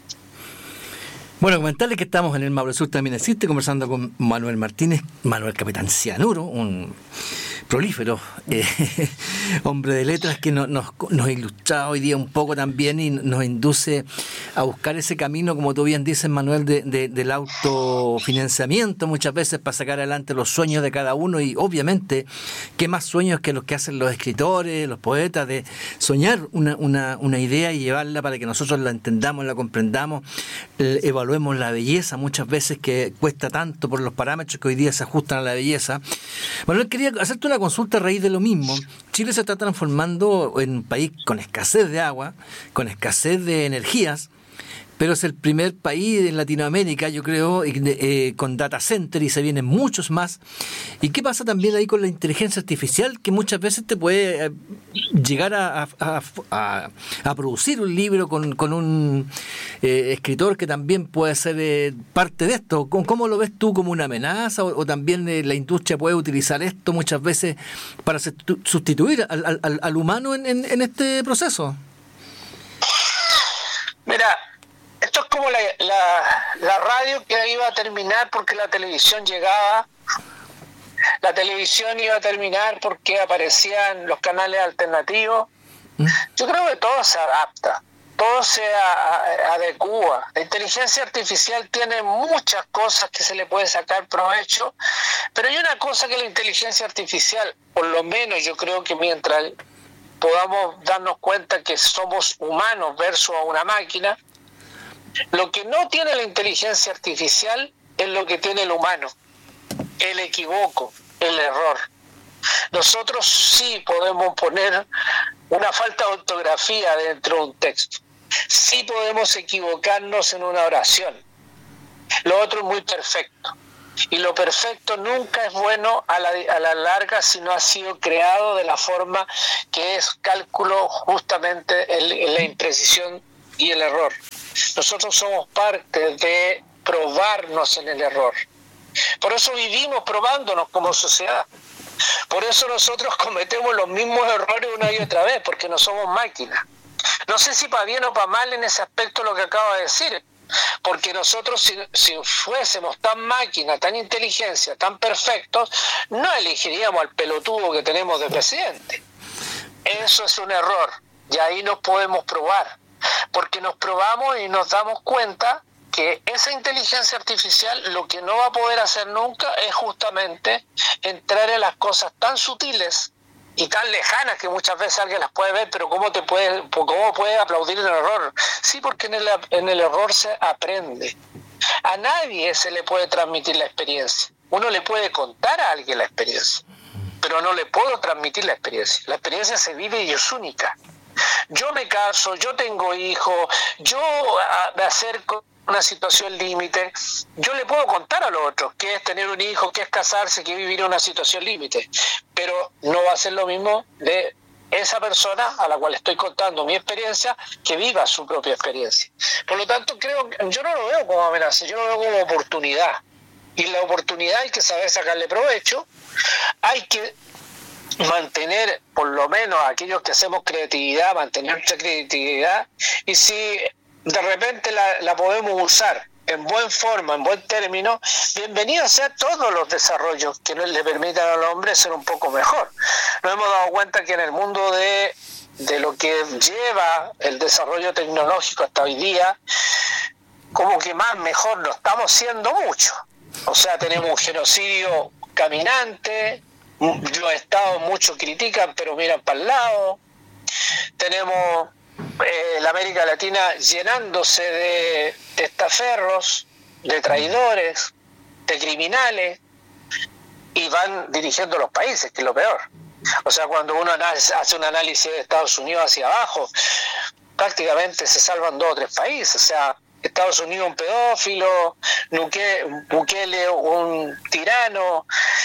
Bueno, comentarles que estamos en el Maule Sur También Existe, conversando con Manuel Martínez, Manuel Capitán Cianuro, un prolífero eh, hombre de letras que nos, nos, nos ilustra hoy día un poco también y nos induce a buscar ese camino, como tú bien dices, Manuel, de, de, del autofinanciamiento muchas veces para sacar adelante los sueños de cada uno. Y obviamente, ¿qué más sueños que los que hacen los escritores, los poetas, de soñar una, una, una idea y llevarla para que nosotros la entendamos, la comprendamos, evaluemos la belleza muchas veces, que cuesta tanto por los parámetros que hoy día se ajustan a la belleza? Manuel, quería hacerte una consulta a raíz de lo mismo. Chile se está transformando en un país con escasez de agua, con escasez de energías, pero es el primer país en Latinoamérica, yo creo, eh, con data center, y se vienen muchos más. ¿Y qué pasa también ahí con la inteligencia artificial, que muchas veces te puede eh, llegar a, a, a, a producir un libro con, con un eh, escritor que también puede ser eh, parte de esto? ¿Cómo, ¿Cómo lo ves tú? ¿Como una amenaza? ¿O, o también eh, la industria puede utilizar esto muchas veces para sustituir al, al, al humano en, en, en este proceso? Mira, esto es como la, la, la radio que iba a terminar porque la televisión llegaba. La televisión iba a terminar porque aparecían los canales alternativos. ¿Mm? Yo creo que todo se adapta, todo se a, adecúa. La inteligencia artificial tiene muchas cosas que se le puede sacar provecho, pero hay una cosa que la inteligencia artificial, por lo menos yo creo que mientras podamos darnos cuenta que somos humanos versus a una máquina, lo que no tiene la inteligencia artificial es lo que tiene el humano, el equivoco, el error. Nosotros sí podemos poner una falta de ortografía dentro de un texto, sí podemos equivocarnos en una oración, lo otro es muy perfecto, y lo perfecto nunca es bueno a la, a la larga si no ha sido creado de la forma que es cálculo justamente el, la imprecisión y el error. Nosotros somos parte de probarnos en el error, por eso vivimos probándonos como sociedad. Por eso nosotros cometemos los mismos errores una y otra vez, porque no somos máquinas. No sé si para bien o para mal en ese aspecto lo que acabo de decir, porque nosotros si, si fuésemos tan máquinas, tan inteligencia, tan perfectos, no elegiríamos al pelotudo que tenemos de presidente. Eso es un error, y ahí nos podemos probar, porque nos probamos y nos damos cuenta que esa inteligencia artificial lo que no va a poder hacer nunca es justamente entrar en las cosas tan sutiles y tan lejanas que muchas veces alguien las puede ver, pero ¿cómo te puede, cómo puede aplaudir el error? Sí, porque en el, en el error se aprende. A nadie se le puede transmitir la experiencia. Uno le puede contar a alguien la experiencia, pero no le puedo transmitir la experiencia. La experiencia se vive y es única. Yo me caso, yo tengo hijos, yo me acerco una situación límite, yo le puedo contar a los otros qué es tener un hijo, qué es casarse, qué es vivir una situación límite, pero no va a ser lo mismo de esa persona a la cual estoy contando mi experiencia que viva su propia experiencia. Por lo tanto, creo que yo no lo veo como amenaza, yo lo veo como oportunidad, y la oportunidad hay que saber sacarle provecho, hay que mantener, por lo menos aquellos que hacemos creatividad, mantener nuestra creatividad, y si de repente la, la podemos usar en buen forma, en buen término, bienvenidos sean todos los desarrollos que le permitan al hombre ser un poco mejor. Nos hemos dado cuenta que en el mundo de, de lo que lleva el desarrollo tecnológico hasta hoy día, como que más mejor no estamos siendo mucho. O sea, tenemos un genocidio caminante, los estados muchos critican pero miran para el lado, tenemos eh, la América Latina llenándose de testaferros, de traidores, de criminales, y van dirigiendo los países, que es lo peor. O sea, cuando uno hace un análisis de Estados Unidos hacia abajo, prácticamente se salvan dos o tres países. O sea, Estados Unidos un pedófilo, Bukele un tirano,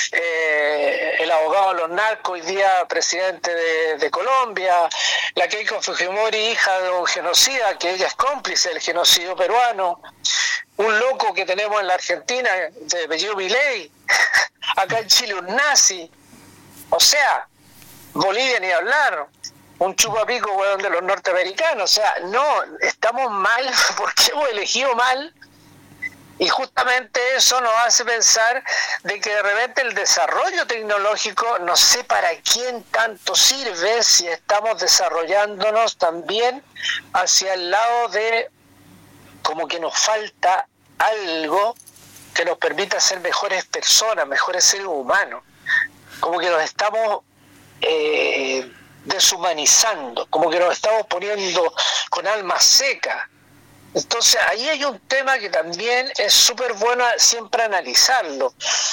eh, el abogado de los narcos, hoy día presidente de, de Colombia, la Keiko Fujimori, hija de un genocida, que ella es cómplice del genocidio peruano, un loco que tenemos en la Argentina, de apellido Milei, acá en Chile un nazi, o sea, Bolivia ni hablar, un chupapico weón de los norteamericanos. O sea, no, estamos mal porque hemos elegido mal, y justamente eso nos hace pensar de que de repente el desarrollo tecnológico no sé para quién tanto sirve si estamos desarrollándonos también hacia el lado de como que nos falta algo que nos permita ser mejores personas, mejores seres humanos, como que nos estamos eh, deshumanizando, como que nos estamos poniendo con alma seca. Entonces ahí hay un tema que también es súper bueno siempre analizarlo.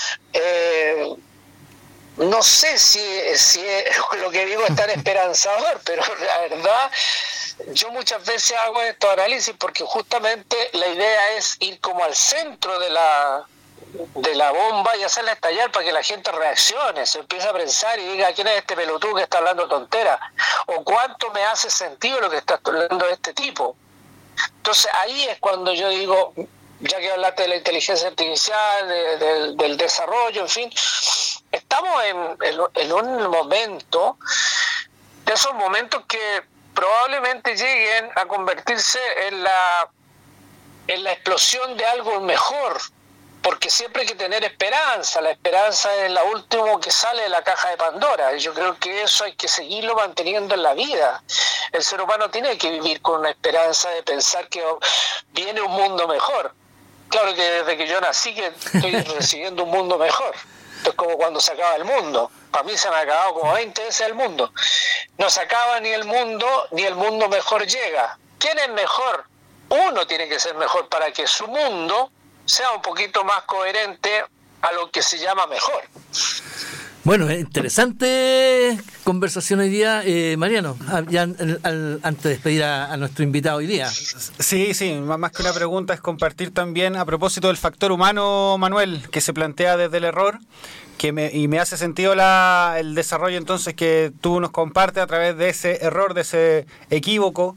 Eh, no sé si, si lo que digo es tan esperanzador, pero la verdad yo muchas veces hago estos análisis porque justamente la idea es ir como al centro de la de la bomba y hacerla estallar para que la gente reaccione, se empiece a pensar y diga quién es este pelotudo que está hablando tontera, o cuánto me hace sentido lo que está hablando este tipo. Entonces ahí es cuando yo digo, ya que hablaste de la inteligencia artificial, de, de, del desarrollo, en fin, estamos en, en, en un momento, de esos momentos que probablemente lleguen a convertirse en la en la explosión de algo mejor. porque siempre hay que tener esperanza. La esperanza es la última que sale de la caja de Pandora. Yo creo que eso hay que seguirlo manteniendo en la vida. El ser humano tiene que vivir con una esperanza de pensar que viene un mundo mejor. Claro que desde que yo nací que estoy recibiendo un mundo mejor. Es como cuando se acaba el mundo. Para mí se me ha acabado como veinte veces el mundo. No se acaba ni el mundo, ni el mundo mejor llega. ¿Quién es mejor? Uno tiene que ser mejor para que su mundo sea un poquito más coherente a lo que se llama mejor. Bueno, interesante conversación hoy día, eh, Mariano, ya al, al, antes de despedir a, a nuestro invitado hoy día. Sí, sí, más que una pregunta es compartir también a propósito del factor humano, Manuel, que se plantea desde el error, que me, y me hace sentido la, el desarrollo entonces que tú nos compartes a través de ese error, de ese equívoco.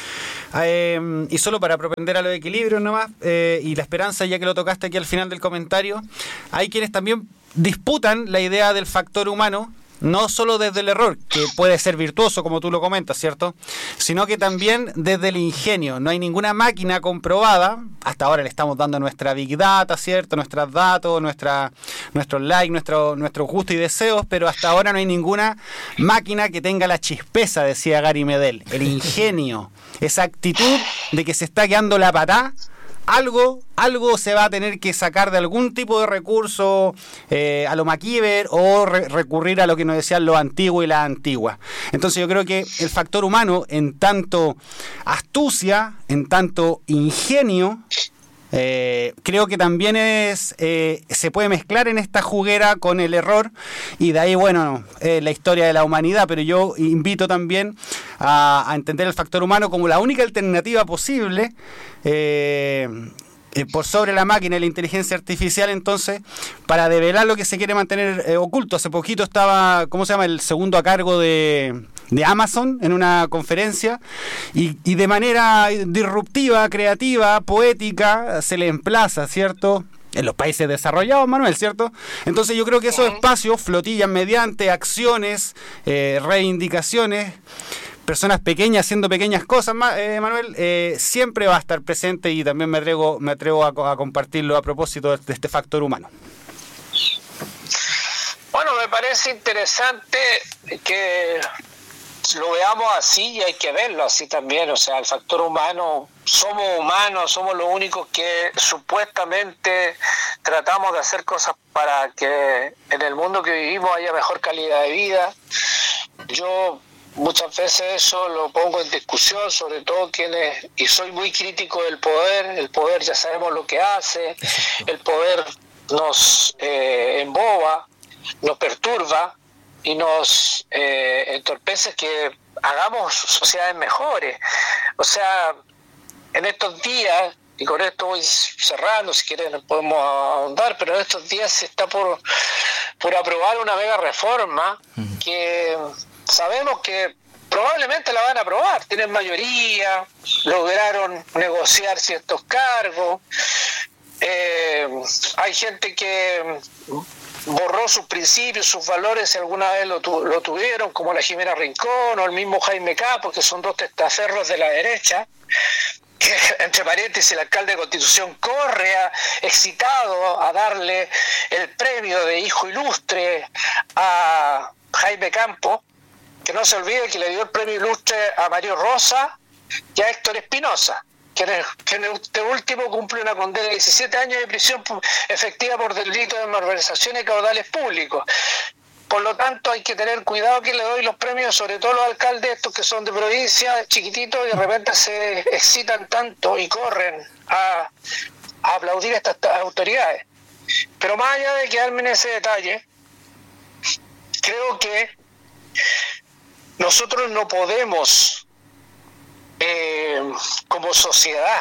Eh, y solo para propender a los equilibrios nomás, eh, y la esperanza, ya que lo tocaste aquí al final del comentario, hay quienes también disputan la idea del factor humano, no solo desde el error, que puede ser virtuoso como tú lo comentas, ¿cierto?, sino que también desde el ingenio. No hay ninguna máquina comprobada, hasta ahora le estamos dando nuestra big data, ¿cierto?, nuestros datos, nuestra, nuestros likes, nuestro, nuestros gustos y deseos, pero hasta ahora no hay ninguna máquina que tenga la chispeza, decía Gary Medel, el ingenio, esa actitud de que se está quedando la patá. Algo, algo se va a tener que sacar de algún tipo de recurso eh, a lo MacGyver o re- recurrir a lo que nos decían los antiguos y las antiguas. Entonces yo creo que el factor humano, en tanto astucia, en tanto ingenio, eh, creo que también es eh, se puede mezclar en esta juguera con el error, y de ahí, bueno, eh, la historia de la humanidad. Pero yo invito también a, a entender el factor humano como la única alternativa posible eh, eh, por sobre la máquina y la inteligencia artificial, entonces, para develar lo que se quiere mantener eh, oculto. Hace poquito estaba, ¿cómo se llama?, el segundo a cargo de... de Amazon en una conferencia, y, y de manera disruptiva, creativa, poética, se le emplaza, ¿cierto?, en los países desarrollados, Manuel, ¿cierto? Entonces yo creo que esos espacios flotillan mediante acciones, eh, reivindicaciones, personas pequeñas haciendo pequeñas cosas, eh, Manuel, eh, siempre va a estar presente, y también me atrevo, me atrevo a, a compartirlo a propósito de, de este factor humano. Bueno, me parece interesante que lo veamos así, y hay que verlo así también. O sea, el factor humano, somos humanos, somos los únicos que supuestamente tratamos de hacer cosas para que en el mundo que vivimos haya mejor calidad de vida. Yo muchas veces eso lo pongo en discusión, sobre todo quienes, y soy muy crítico del poder. El poder ya sabemos lo que hace, el poder nos eh, emboba, nos perturba y nos eh, entorpece que hagamos sociedades mejores. O sea, en estos días, y con esto voy cerrando, si quieren podemos ahondar, pero en estos días se está por, por aprobar una mega reforma que sabemos que probablemente la van a aprobar. Tienen mayoría, lograron negociar ciertos cargos, eh, hay gente que borró sus principios, sus valores, si alguna vez lo, tu, lo tuvieron, como la Jimena Rincón o el mismo Jaime Capos, que son dos testaferros de la derecha, que, entre paréntesis, el alcalde de Constitución corre a, excitado a darle el premio de hijo ilustre a Jaime Campos, que no se olvide que le dio el premio ilustre a Mario Rosa y a Héctor Espinosa, que en, el, que en este último cumple una condena de diecisiete años de prisión efectiva por delito de malversación y caudales públicos. Por lo tanto, hay que tener cuidado que le doy los premios, sobre todo los alcaldes estos que son de provincia, chiquititos, y de repente se excitan tanto y corren a, a aplaudir a estas autoridades. Pero más allá de quedarme en ese detalle, creo que nosotros no podemos, Eh, como sociedad,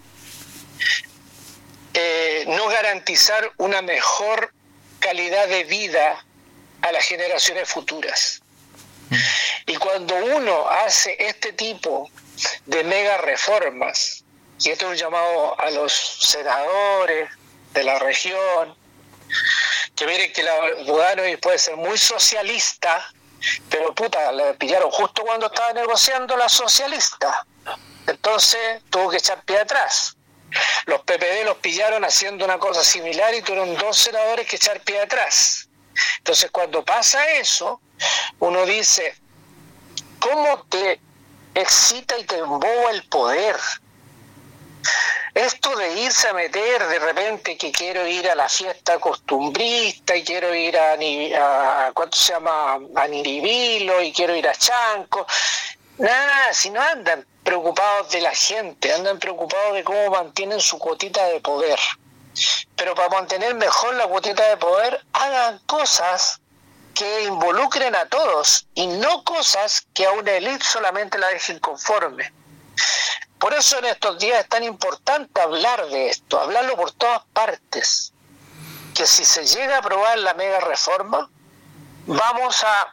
eh, no garantizar una mejor calidad de vida a las generaciones futuras. Y cuando uno hace este tipo de mega reformas, y esto es un llamado a los senadores de la región, que miren que la Lugano puede ser muy socialista, pero puta, le pillaron justo cuando estaba negociando la socialista, entonces tuvo que echar pie atrás. Los P P D los pillaron haciendo una cosa similar y tuvieron dos senadores que echar pie atrás. Entonces, cuando pasa eso, uno dice, ¿cómo te excita y te emboba el poder? Esto de irse a meter de repente que quiero ir a la fiesta costumbrista y quiero ir a, a ¿cuánto se llama? A Niribilo y quiero ir a Chanco. Nada, si no andan preocupados de la gente, andan preocupados de cómo mantienen su cuotita de poder. Pero para mantener mejor la cuotita de poder, hagan cosas que involucren a todos y no cosas que a una élite solamente la dejen conforme. Por eso en estos días es tan importante hablar de esto, hablarlo por todas partes, que si se llega a aprobar la mega reforma, vamos a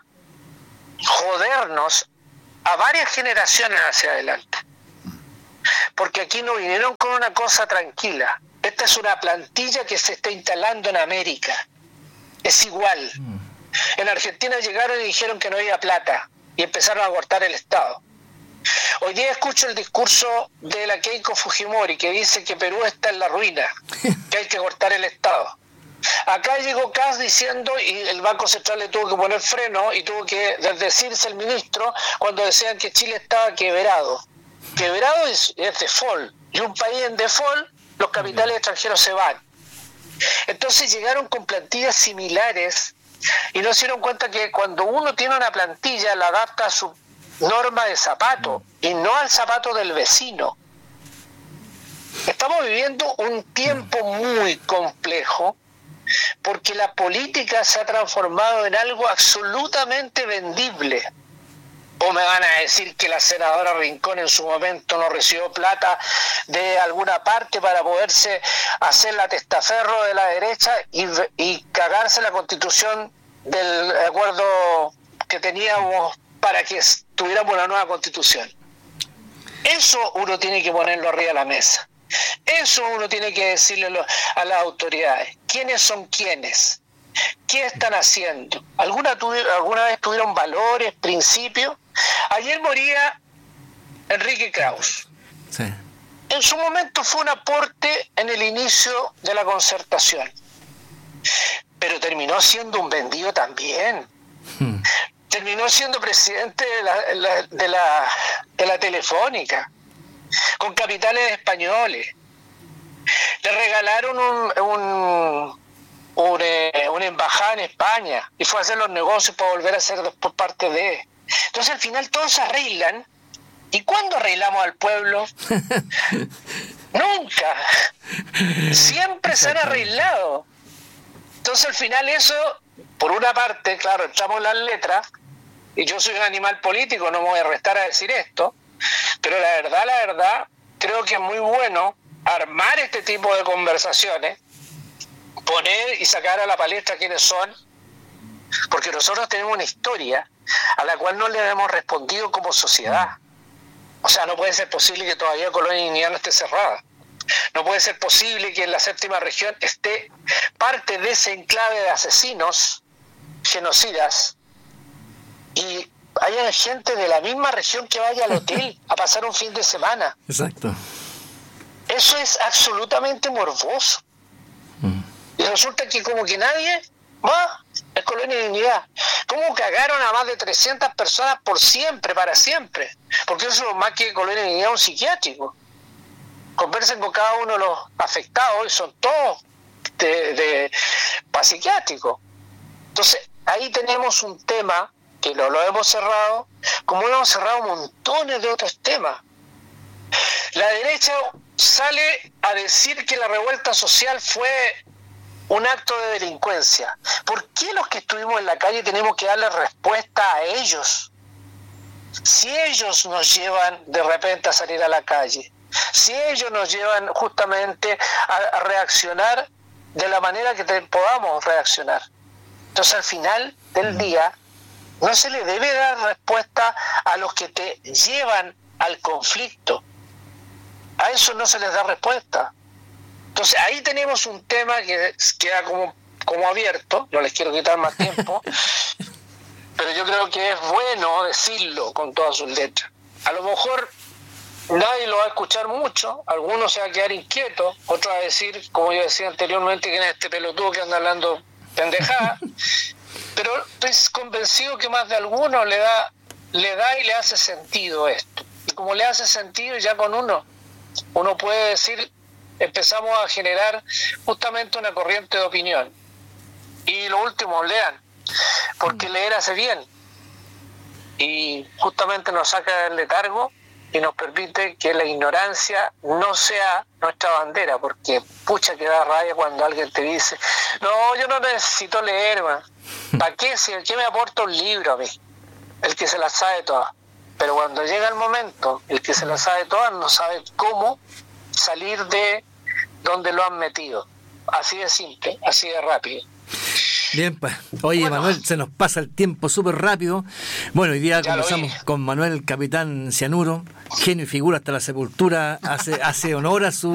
jodernos a varias generaciones hacia adelante. Porque aquí no vinieron con una cosa tranquila. Esta es una plantilla que se está instalando en América. Es igual. En Argentina llegaron y dijeron que no había plata y empezaron a cortar el Estado. Hoy día escucho el discurso de la Keiko Fujimori que dice que Perú está en la ruina, que hay que cortar el Estado. Acá llegó Kass diciendo, y el Banco Central le tuvo que poner freno y tuvo que desdecirse el ministro cuando decían que Chile estaba quebrado. Quebrado es, es default, y un país en default, los capitales extranjeros se van. Entonces llegaron con plantillas similares y no se dieron cuenta que cuando uno tiene una plantilla la adapta a su norma de zapato y no al zapato del vecino. Estamos viviendo un tiempo muy complejo porque la política se ha transformado en algo absolutamente vendible. O me van a decir que la senadora Rincón en su momento no recibió plata de alguna parte para poderse hacer la testaferro de la derecha y, y cagarse la constitución del acuerdo que teníamos para que tuviéramos una nueva constitución. Eso uno tiene que ponerlo arriba de la mesa. Eso uno tiene que decirle a las autoridades. ¿Quiénes son quiénes? ¿Qué están haciendo? ¿Alguna, tuvi- alguna vez tuvieron valores, principios? Ayer moría Enrique Kraus. Sí. En su momento fue un aporte en el inicio de la concertación. Pero terminó siendo un vendido también. Hmm. Terminó siendo presidente de la, la, de la, de la Telefónica, con capitales españoles. Le regalaron un, un, un, eh, una embajada en España y fue a hacer los negocios para volver a ser después parte de. Entonces al final todos se arreglan. ¿Y cuándo arreglamos al pueblo? Nunca. Siempre se han arreglado. Entonces al final eso, por una parte, claro, echamos las letras, y yo soy un animal político, no me voy a restar a decir esto, pero la verdad, la verdad, creo que es muy bueno armar este tipo de conversaciones, poner y sacar a la palestra quiénes son, porque nosotros tenemos una historia a la cual no le hemos respondido como sociedad. O sea, no puede ser posible que todavía Colonia Dignidad no esté cerrada. No puede ser posible que en la séptima región esté parte de ese enclave de asesinos, genocidas, y haya gente de la misma región que vaya al hotel a pasar un fin de semana. Exacto. Eso es absolutamente morboso. Mm. Y resulta que como que nadie va, es Colonia Dignidad. ¿Cómo cagaron a más de trescientas personas por siempre, para siempre? Porque eso es más que Colonia Dignidad, un psiquiátrico. Conversen con cada uno de los afectados y son todos de, de, para psiquiátricos. Entonces, ahí tenemos un tema que lo, lo hemos cerrado, como hemos cerrado montones de otros temas. La derecha sale a decir que la revuelta social fue un acto de delincuencia. ¿Por qué los que estuvimos en la calle tenemos que darle respuesta a ellos? Si ellos nos llevan de repente a salir a la calle, si ellos nos llevan justamente a, a reaccionar de la manera que te, podamos reaccionar. Entonces al final del día no se le debe dar respuesta a los que te llevan al conflicto. A eso no se les da respuesta. Entonces ahí tenemos un tema que queda como, como abierto, no les quiero quitar más tiempo, pero yo creo que es bueno decirlo con todas sus letras. A lo mejor nadie lo va a escuchar mucho, algunos se van a quedar inquietos, otros a decir, como yo decía anteriormente, que en este pelotudo que anda hablando pendejada, pero estoy convencido que más de alguno le da, le da y le hace sentido esto. Y como le hace sentido, ya con uno, uno puede decir, empezamos a generar justamente una corriente de opinión. Y lo último, lean, porque leer hace bien. Y justamente nos saca del letargo y nos permite que la ignorancia no sea nuestra bandera, porque pucha que da rabia cuando alguien te dice, no, yo no necesito leer, man. ¿Para qué? Si el que me aporta un libro a mí, el que se la sabe todas. Pero cuando llega el momento, el que se la sabe todas no sabe cómo salir de donde lo han metido. Así de simple, así de rápido. Bien, pues. Oye, bueno, Manuel, se nos pasa el tiempo súper rápido. Bueno, hoy día conversamos con Manuel Capitán Cianuro, genio y figura hasta la sepultura, hace, hace honor a su